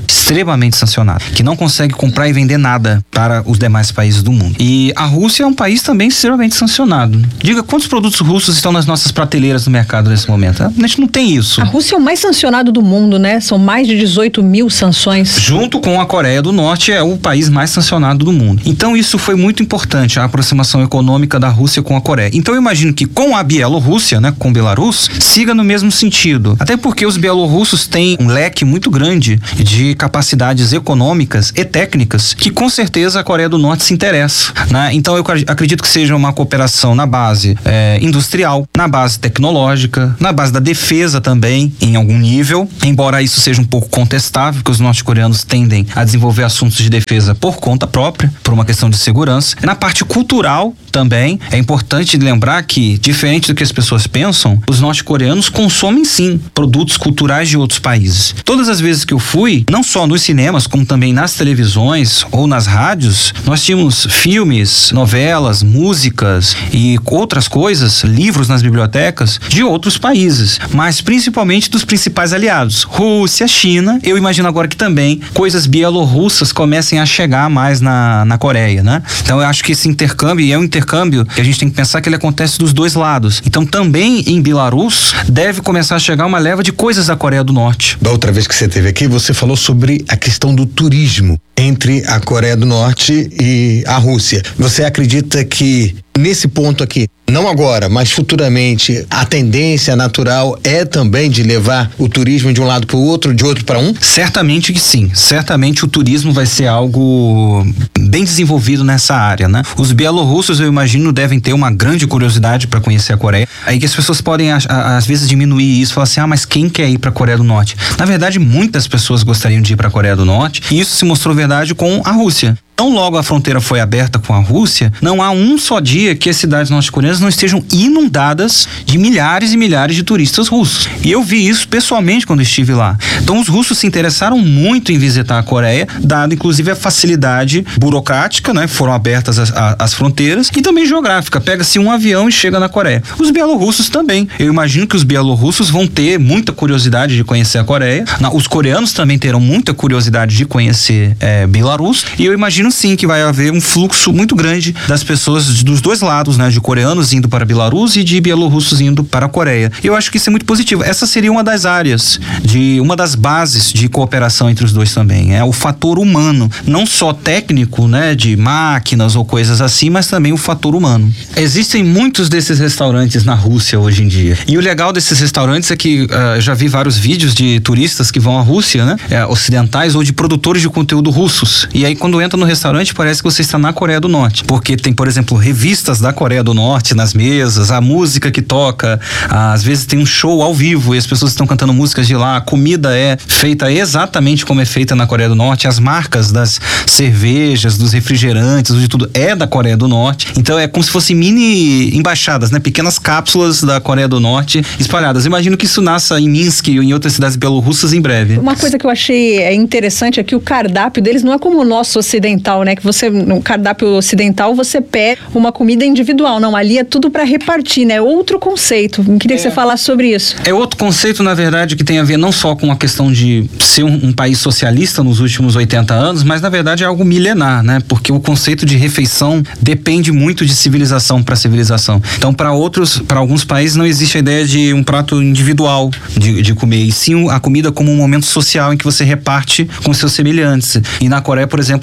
que não consegue comprar e vender nada para os demais países do mundo. E a Rússia é um país também extremamente sancionado. Diga, quantos produtos russos estão nas nossas prateleiras no mercado nesse momento? A gente não tem isso. A Rússia é o mais sancionado do mundo, né? São mais de 18 mil sanções. Junto com a Coreia do Norte, é o país mais sancionado do mundo. Então isso foi muito importante, a aproximação econômica da Rússia com a Coreia. Então eu imagino que com a Bielorrússia, né, com Belarus, siga no mesmo sentido. Até porque os bielorrussos têm um leque muito grande de capacidades econômicas e técnicas que com certeza a Coreia do Norte se interessa, né? Então eu acredito que seja uma cooperação na base industrial, na base tecnológica, na base da defesa também, em algum nível, embora isso seja um pouco contestável, porque os norte-coreanos tendem a desenvolver assuntos de defesa por conta própria, por uma questão de segurança. Na parte cultural também, é importante lembrar que, diferente do que as pessoas pensam, os norte-coreanos consomem sim produtos culturais de outros países. Todas as vezes que eu fui, não só nos cinemas, como também nas televisões ou nas rádios, nós tínhamos filmes, novelas, músicas e outras coisas, livros nas bibliotecas de outros países, mas principalmente dos principais aliados, Rússia, China. Eu imagino agora que também coisas bielorrussas comecem a chegar mais na Coreia, né? Então eu acho que esse intercâmbio, e é um intercâmbio que a gente tem que pensar que ele acontece dos dois lados. Então também em Belarus deve começar a chegar uma leva de coisas da Coreia do Norte. Da outra vez que você esteve aqui, você falou sobre a questão do turismo entre a Coreia do Norte e a Rússia. Você acredita que nesse ponto aqui, não agora, mas futuramente, a tendência natural é também de levar o turismo de um lado para o outro, de outro para um? Certamente que sim. Certamente o turismo vai ser algo bem desenvolvido nessa área, né? Os bielorrussos, eu imagino, devem ter uma grande curiosidade para conhecer a Coreia. Aí que as pessoas podem, às vezes, diminuir isso, falar assim, mas quem quer ir para a Coreia do Norte? Na verdade, muitas pessoas gostariam de ir para a Coreia do Norte, e isso se mostrou verdade com a Rússia. Tão logo a fronteira foi aberta com a Rússia, não há um só dia que as cidades norte-coreanas não estejam inundadas de milhares e milhares de turistas russos. E eu vi isso pessoalmente quando estive lá. Então os russos se interessaram muito em visitar a Coreia, dado inclusive a facilidade burocrática, né? Foram abertas as fronteiras, e também geográfica. Pega-se um avião e chega na Coreia. Os bielorrussos também. Eu imagino que os bielorrussos vão ter muita curiosidade de conhecer a Coreia. Os coreanos também terão muita curiosidade de conhecer Belarus. E eu imagino sim que vai haver um fluxo muito grande das pessoas dos dois lados, né? De coreanos indo para Belarus e de bielorrussos indo para a Coreia. Eu acho que isso é muito positivo. Essa seria uma das áreas, uma das bases de cooperação entre os dois também. É o fator humano, não só técnico, né? De máquinas ou coisas assim, mas também o fator humano. Existem muitos desses restaurantes na Rússia hoje em dia. E o legal desses restaurantes é que já vi vários vídeos de turistas que vão à Rússia, né? Ocidentais ou de produtores de conteúdo russos. E aí quando entra no restaurante parece que você está na Coreia do Norte, porque tem, por exemplo, revistas da Coreia do Norte nas mesas, a música que toca, às vezes tem um show ao vivo e as pessoas estão cantando músicas de lá, a comida é feita exatamente como é feita na Coreia do Norte, as marcas das cervejas, dos refrigerantes, de tudo é da Coreia do Norte. Então é como se fossem mini embaixadas, né? Pequenas cápsulas da Coreia do Norte espalhadas. Imagino que isso nasça em Minsk ou em outras cidades bielorrussas em breve. Uma coisa que eu achei interessante é que o cardápio deles não é como o nosso ocidental, né? Que você, no cardápio ocidental, você pede uma comida individual. Não, ali é tudo para repartir, né? Outro conceito. Eu queria que você falasse sobre isso. É outro conceito, na verdade, que tem a ver não só com a questão de ser um país socialista nos últimos 80 anos, mas na verdade é algo milenar, né? Porque o conceito de refeição depende muito de civilização para civilização. Então, para alguns países não existe a ideia de um prato individual de comer, e sim a comida como um momento social em que você reparte com seus semelhantes. E na Coreia, por exemplo, é isso, né?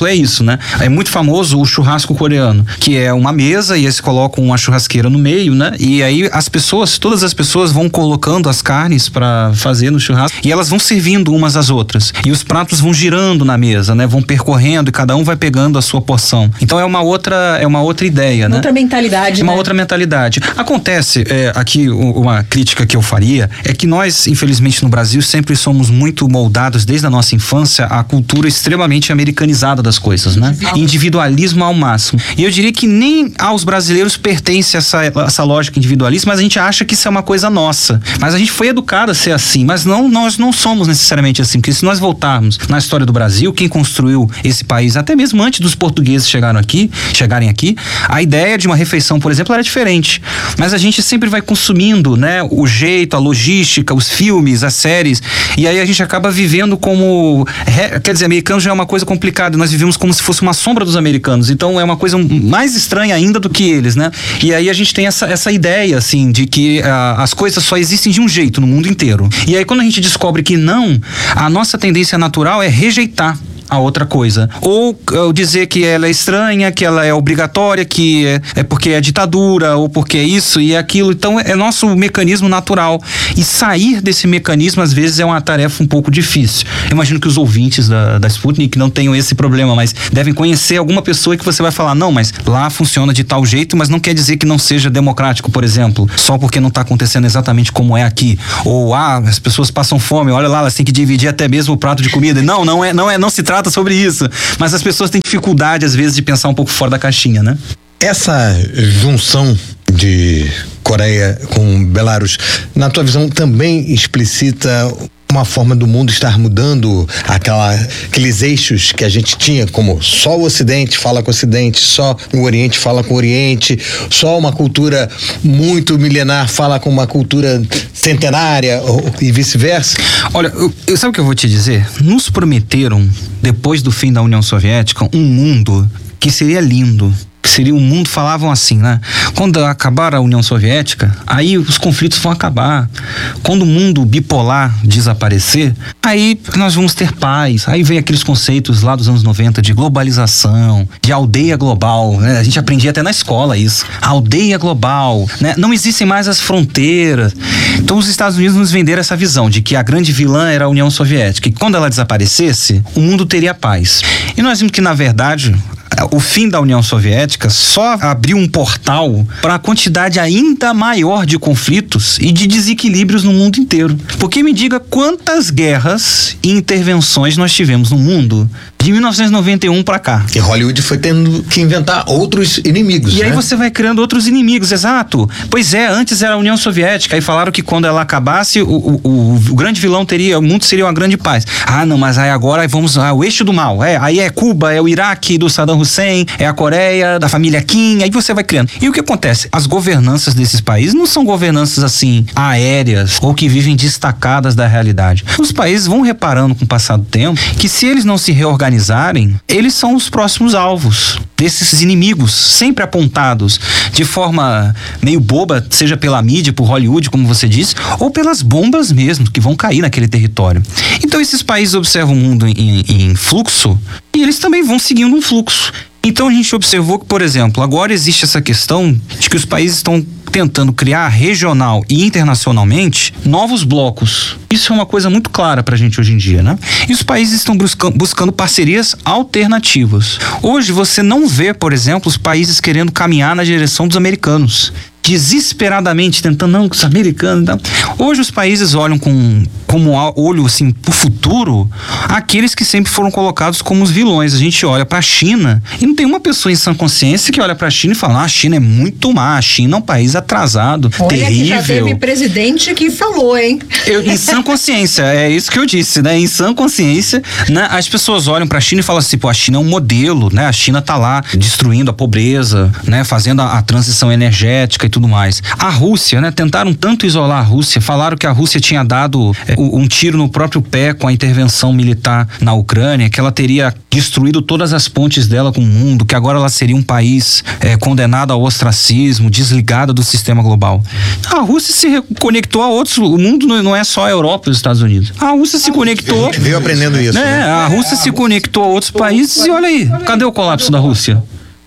né? É muito famoso o churrasco coreano, que é uma mesa e eles colocam uma churrasqueira no meio, né? E aí todas as pessoas vão colocando as carnes para fazer no churrasco e elas vão servindo umas às outras. E os pratos vão girando na mesa, né? Vão percorrendo e cada um vai pegando a sua porção. Então é uma outra ideia, né? Outra mentalidade, uma outra mentalidade. Acontece, aqui uma crítica que eu faria, é que nós, infelizmente, no Brasil, sempre somos muito moldados desde a nossa infância à cultura extremamente americanizada das coisas, né? Individualismo ao máximo. E eu diria que nem aos brasileiros pertence essa lógica individualista, mas a gente acha que isso é uma coisa nossa. Mas a gente foi educado a ser assim, mas nós não somos necessariamente assim, porque se nós voltarmos na história do Brasil, quem construiu esse país, até mesmo antes dos portugueses chegarem aqui, a ideia de uma refeição, por exemplo, era diferente. Mas a gente sempre vai consumindo, né, o jeito, a logística, os filmes, as séries, e aí a gente acaba vivendo como... Quer dizer, americanos já é uma coisa complicada, nós vivemos como se fosse uma sombra dos americanos, então é uma coisa mais estranha ainda do que eles, né? E aí a gente tem essa ideia, assim, de que as coisas só existem de um jeito no mundo inteiro. E aí quando a gente descobre que não, a nossa tendência natural é rejeitar a outra coisa. Ou dizer que ela é estranha, que ela é obrigatória, que é porque é ditadura, ou porque é isso e é aquilo. Então é nosso mecanismo natural. E sair desse mecanismo, às vezes, é uma tarefa um pouco difícil. Eu imagino que os ouvintes da Sputnik não tenham esse problema, mas devem conhecer alguma pessoa que você vai falar, não, mas lá funciona de tal jeito, mas não quer dizer que não seja democrático, por exemplo, só porque não está acontecendo exatamente como é aqui. Ou, as pessoas passam fome, olha lá, elas têm que dividir até mesmo o prato de comida. Não se trata sobre isso, mas as pessoas têm dificuldade às vezes de pensar um pouco fora da caixinha, né? Essa junção de Coreia com Belarus, na tua visão, também explicita uma forma do mundo estar mudando aqueles eixos que a gente tinha, como só o Ocidente fala com o Ocidente, só o Oriente fala com o Oriente, só uma cultura muito milenar fala com uma cultura centenária e vice-versa? Olha, sabe o que eu vou te dizer? Nos prometeram, depois do fim da União Soviética, um mundo que seria lindo. Seria um mundo, falavam assim, né? Quando acabar a União Soviética, aí os conflitos vão acabar. Quando o mundo bipolar desaparecer, aí nós vamos ter paz. Aí vem aqueles conceitos lá dos anos 90 de globalização, de aldeia global, né? A gente aprendia até na escola isso. Aldeia global, né? Não existem mais as fronteiras. Então os Estados Unidos nos venderam essa visão de que a grande vilã era a União Soviética, e quando ela desaparecesse, o mundo teria paz. E nós vimos que, na verdade, o fim da União Soviética só abriu um portal para a quantidade ainda maior de conflitos e de desequilíbrios no mundo inteiro. Porque me diga quantas guerras e intervenções nós tivemos no mundo de 1991 para cá. E Hollywood foi tendo que inventar outros inimigos, E aí você vai criando outros inimigos, exato. Pois é, antes era a União Soviética, aí falaram que quando ela acabasse, o grande vilão o mundo seria uma grande paz. Não, mas aí agora vamos ao eixo do mal. Aí é Cuba, é o Iraque do Saddam Hussein, é a Coreia, da família Kim, aí você vai criando. E o que acontece? As governanças desses países não são governanças assim, aéreas, ou que vivem destacadas da realidade. Os países vão reparando com o passar do tempo que se eles não se reorganizarem, eles são os próximos alvos desses inimigos, sempre apontados de forma meio boba, seja pela mídia, por Hollywood, como você disse, ou pelas bombas mesmo, que vão cair naquele território. Então esses países observam o mundo em fluxo e eles também vão seguindo um fluxo. Então a gente observou que, por exemplo, agora existe essa questão de que os países estão tentando criar regional e internacionalmente novos blocos. Isso é uma coisa muito clara pra gente hoje em dia, né? E os países estão buscando parcerias alternativas. Hoje você não vê, por exemplo, os países querendo caminhar na direção dos americanos. Desesperadamente tentando, não, os americanos. Não. Hoje os países olham como olho assim pro futuro aqueles que sempre foram colocados como os vilões. A gente olha pra China e não tem uma pessoa em sã consciência que olha pra China e fala, a China é muito má, a China é um país atrasado, terrível. Que já teve presidente que falou, hein? Em sã consciência, é isso que eu disse, né? Em sã consciência, né? As pessoas olham pra China e falam assim, a China é um modelo, né? A China tá lá destruindo a pobreza, né? Fazendo a transição energética. tudo mais. A Rússia, né? Tentaram tanto isolar a Rússia, falaram que a Rússia tinha dado um tiro no próprio pé com a intervenção militar na Ucrânia, que ela teria destruído todas as pontes dela com o mundo, que agora ela seria um país condenado ao ostracismo, desligado do sistema global. A Rússia se conectou a outros, o mundo não é só a Europa e os Estados Unidos. A Rússia se conectou... A gente veio aprendendo isso. Né? A Rússia se conectou a outros países e olha aí, cadê o colapso da Rússia?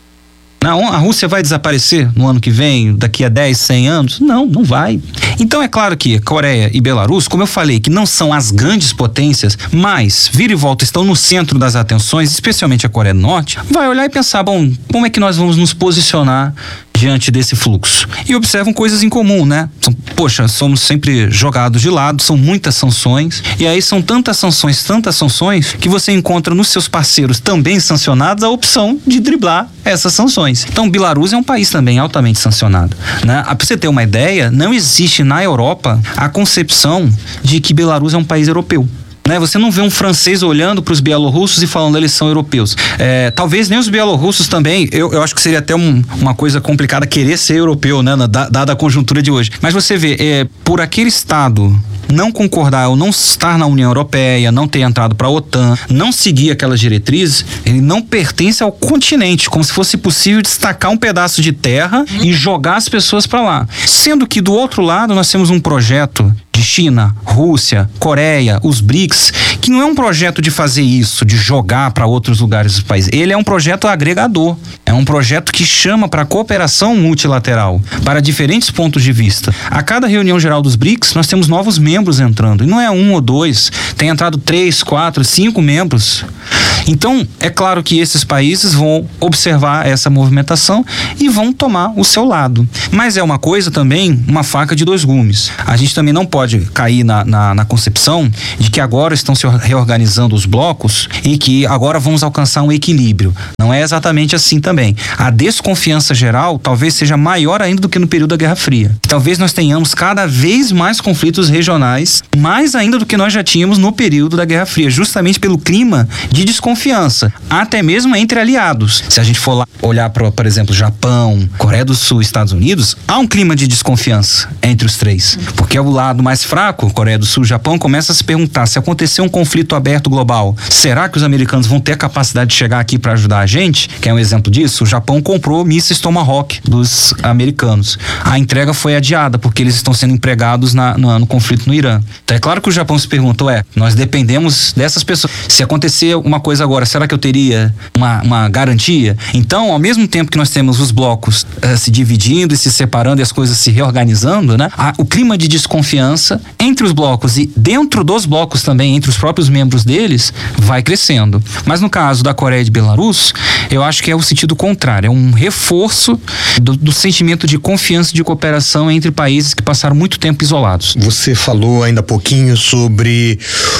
Não, a Rússia vai desaparecer no ano que vem, daqui a 10, 100 anos? Não, não vai. Então é claro que Coreia e Belarus, como eu falei, que não são as grandes potências, mas vira e volta estão no centro das atenções, especialmente a Coreia do Norte, vai olhar e pensar, bom, como é que nós vamos nos posicionar diante desse fluxo? E observam coisas em comum, né? Poxa, somos sempre jogados de lado, são muitas sanções, e aí são tantas sanções, que você encontra nos seus parceiros também sancionados a opção de driblar essas sanções. Então, Belarus é um país também altamente sancionado, né? Pra você ter uma ideia, não existe na Europa a concepção de que Belarus é um país europeu. Né? Você não vê um francês olhando para os bielorrussos e falando eles são europeus. Talvez nem os bielorrussos também, eu acho que seria até uma coisa complicada querer ser europeu, né? Dada a conjuntura de hoje. Mas você vê, por aquele Estado não concordar ou não estar na União Europeia, não ter entrado para a OTAN, não seguir aquelas diretrizes, ele não pertence ao continente, como se fosse possível destacar um pedaço de terra e jogar as pessoas para lá. Sendo que do outro lado nós temos um projeto de China, Rússia, Coreia, os BRICS, que não é um projeto de fazer isso, de jogar para outros lugares do país. Ele é um projeto agregador. É um projeto que chama para cooperação multilateral, para diferentes pontos de vista. A cada reunião geral dos BRICS, nós temos novos membros entrando. E não é 1 ou 2, tem entrado 3, 4, 5 membros. Então, é claro que esses países vão observar essa movimentação e vão tomar o seu lado. Mas é uma coisa também, uma faca de 2 gumes. A gente também não pode cair na concepção de que agora estão se reorganizando os blocos e que agora vamos alcançar um equilíbrio. Não é exatamente assim também. A desconfiança geral talvez seja maior ainda do que no período da Guerra Fria. Talvez nós tenhamos cada vez mais conflitos regionais, mais ainda do que nós já tínhamos no período da Guerra Fria, justamente pelo clima de desconfiança, até mesmo entre aliados. Se a gente for lá olhar para, por exemplo, Japão, Coreia do Sul, Estados Unidos, há um clima de desconfiança entre os três, porque é o lado mais fraco, Coreia do Sul, Japão, começa a se perguntar, se acontecer um conflito aberto global, será que os americanos vão ter a capacidade de chegar aqui para ajudar a gente? Quer um exemplo disso? O Japão comprou mísseis Tomahawk dos americanos. A entrega foi adiada, porque eles estão sendo empregados no conflito no Irã. Então é claro que o Japão se perguntou, nós dependemos dessas pessoas. Se acontecer uma coisa agora, será que eu teria uma garantia? Então, ao mesmo tempo que nós temos os blocos se dividindo e se separando e as coisas se reorganizando, né? O clima de desconfiança entre os blocos e dentro dos blocos também, entre os próprios membros deles, vai crescendo. Mas no caso da Coreia e de Belarus, eu acho que é o sentido contrário, é um reforço do sentimento de confiança e de cooperação entre países que passaram muito tempo isolados. Você falou ainda há pouquinho sobre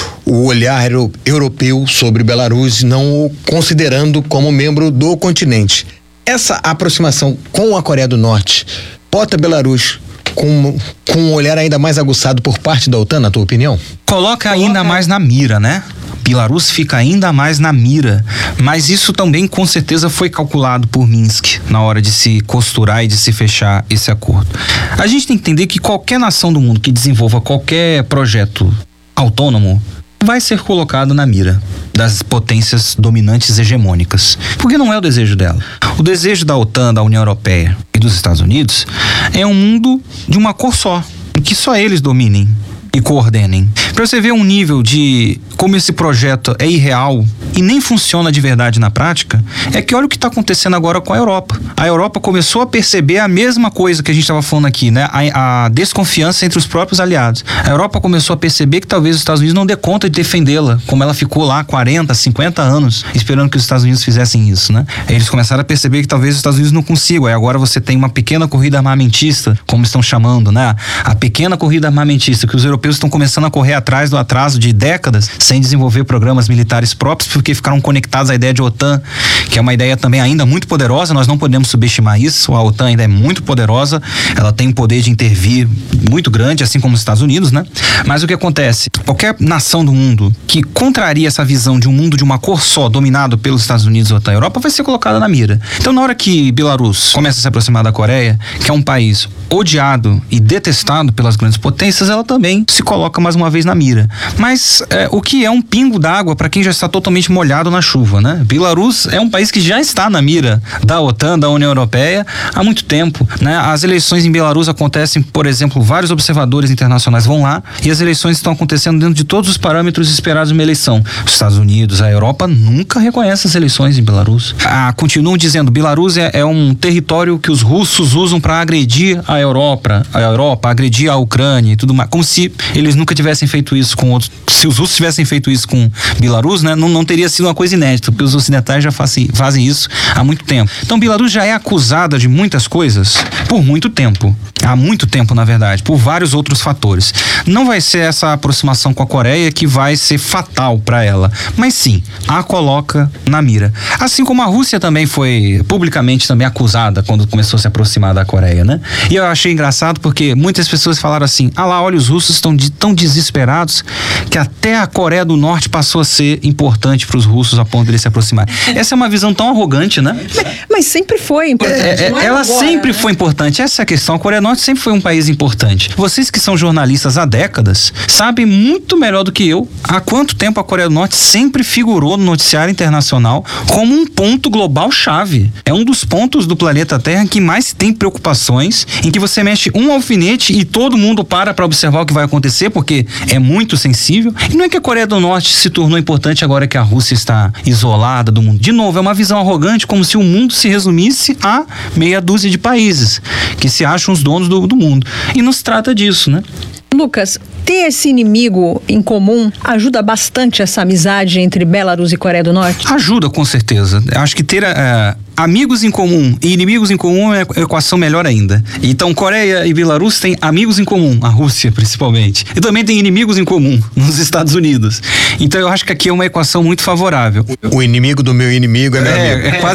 o olhar europeu sobre Belarus, não o considerando como membro do continente. Essa aproximação com a Coreia do Norte bota Belarus com um olhar ainda mais aguçado por parte da OTAN, na tua opinião? Coloca ainda mais na mira, né? Belarus fica ainda mais na mira, mas isso também com certeza foi calculado por Minsk na hora de se costurar e de se fechar esse acordo. A gente tem que entender que qualquer nação do mundo que desenvolva qualquer projeto autônomo vai ser colocado na mira das potências dominantes hegemônicas, porque não é o desejo dela. O desejo da OTAN, da União Europeia e dos Estados Unidos é um mundo de uma cor só, em que só eles dominem e coordenem. Para você ver um nível de como esse projeto é irreal e nem funciona de verdade na prática, é que olha o que está acontecendo agora com a Europa. A Europa começou a perceber a mesma coisa que a gente estava falando aqui, né? A desconfiança entre os próprios aliados. A Europa começou a perceber que talvez os Estados Unidos não dê conta de defendê-la, como ela ficou lá 40, 50 anos esperando que os Estados Unidos fizessem isso, né? Eles começaram a perceber que talvez os Estados Unidos não consigam. Aí agora você tem uma pequena corrida armamentista, como estão chamando, né? A pequena corrida armamentista, que os europeus estão começando a correr atrás do atraso de décadas sem desenvolver programas militares próprios, porque ficaram conectados à ideia de OTAN, que é uma ideia também ainda muito poderosa, nós não podemos subestimar isso. A OTAN ainda é muito poderosa, ela tem um poder de intervir muito grande, assim como os Estados Unidos, né? Mas o que acontece? Qualquer nação do mundo que contraria essa visão de um mundo de uma cor só, dominado pelos Estados Unidos ou da Europa, vai ser colocada na mira. Então, na hora que Belarus começa a se aproximar da Coreia, que é um país odiado e detestado pelas grandes potências, ela também se coloca mais uma vez na mira. Mas o que é um pingo d'água para quem já está totalmente molhado na chuva, né? Belarus é um país que já está na mira da OTAN, da União Europeia, há muito tempo, né? As eleições em Belarus acontecem, por exemplo, vários observadores internacionais vão lá e as eleições estão acontecendo dentro de todos os parâmetros esperados de uma eleição. Os Estados Unidos, a Europa nunca reconhecem as eleições em Belarus. Continuam dizendo, Belarus é um território que os russos usam para agredir a Europa, agredir a Ucrânia e tudo mais, como se eles nunca tivessem feito isso com outros. Se os russos tivessem feito isso com Belarus, né, não teria sido uma coisa inédita, porque os ocidentais já fazem isso há muito tempo. Então, Belarus já é acusada de muitas coisas por muito tempo. Há muito tempo, na verdade, por vários outros fatores. Não vai ser essa aproximação com a Coreia que vai ser fatal para ela, mas sim, a coloca na mira. Assim como a Rússia também foi publicamente também acusada quando começou a se aproximar da Coreia, né? E eu achei engraçado porque muitas pessoas falaram assim, olha, os russos estão tão desesperados que até a Coreia do Norte passou a ser importante para os russos a ponto de eles se aproximarem. Essa é uma visão tão arrogante, né? Mas sempre foi importante. Ela sempre foi importante. Essa é a questão. A Coreia do Norte sempre foi um país importante. Vocês que são jornalistas há décadas sabem muito melhor do que eu há quanto tempo a Coreia do Norte sempre figurou no noticiário internacional como um ponto global chave. É um dos pontos do planeta Terra que mais tem preocupações, em que você mexe um alfinete e todo mundo para observar o que vai acontecer, porque é muito sensível. E não é que a Coreia do Norte se tornou importante agora que a Rússia está isolada do mundo. De novo, é uma visão arrogante, como se o mundo se resumisse a meia dúzia de países que se acham os donos do mundo. E não se trata disso, né? Lucas, ter esse inimigo em comum ajuda bastante essa amizade entre Belarus e Coreia do Norte? Ajuda, com certeza. Acho que ter amigos em comum e inimigos em comum é uma equação melhor ainda. Então, Coreia e Belarus têm amigos em comum, a Rússia principalmente. E também tem inimigos em comum, nos Estados Unidos. Então, eu acho que aqui é uma equação muito favorável. O inimigo do meu inimigo é meu amigo. É quase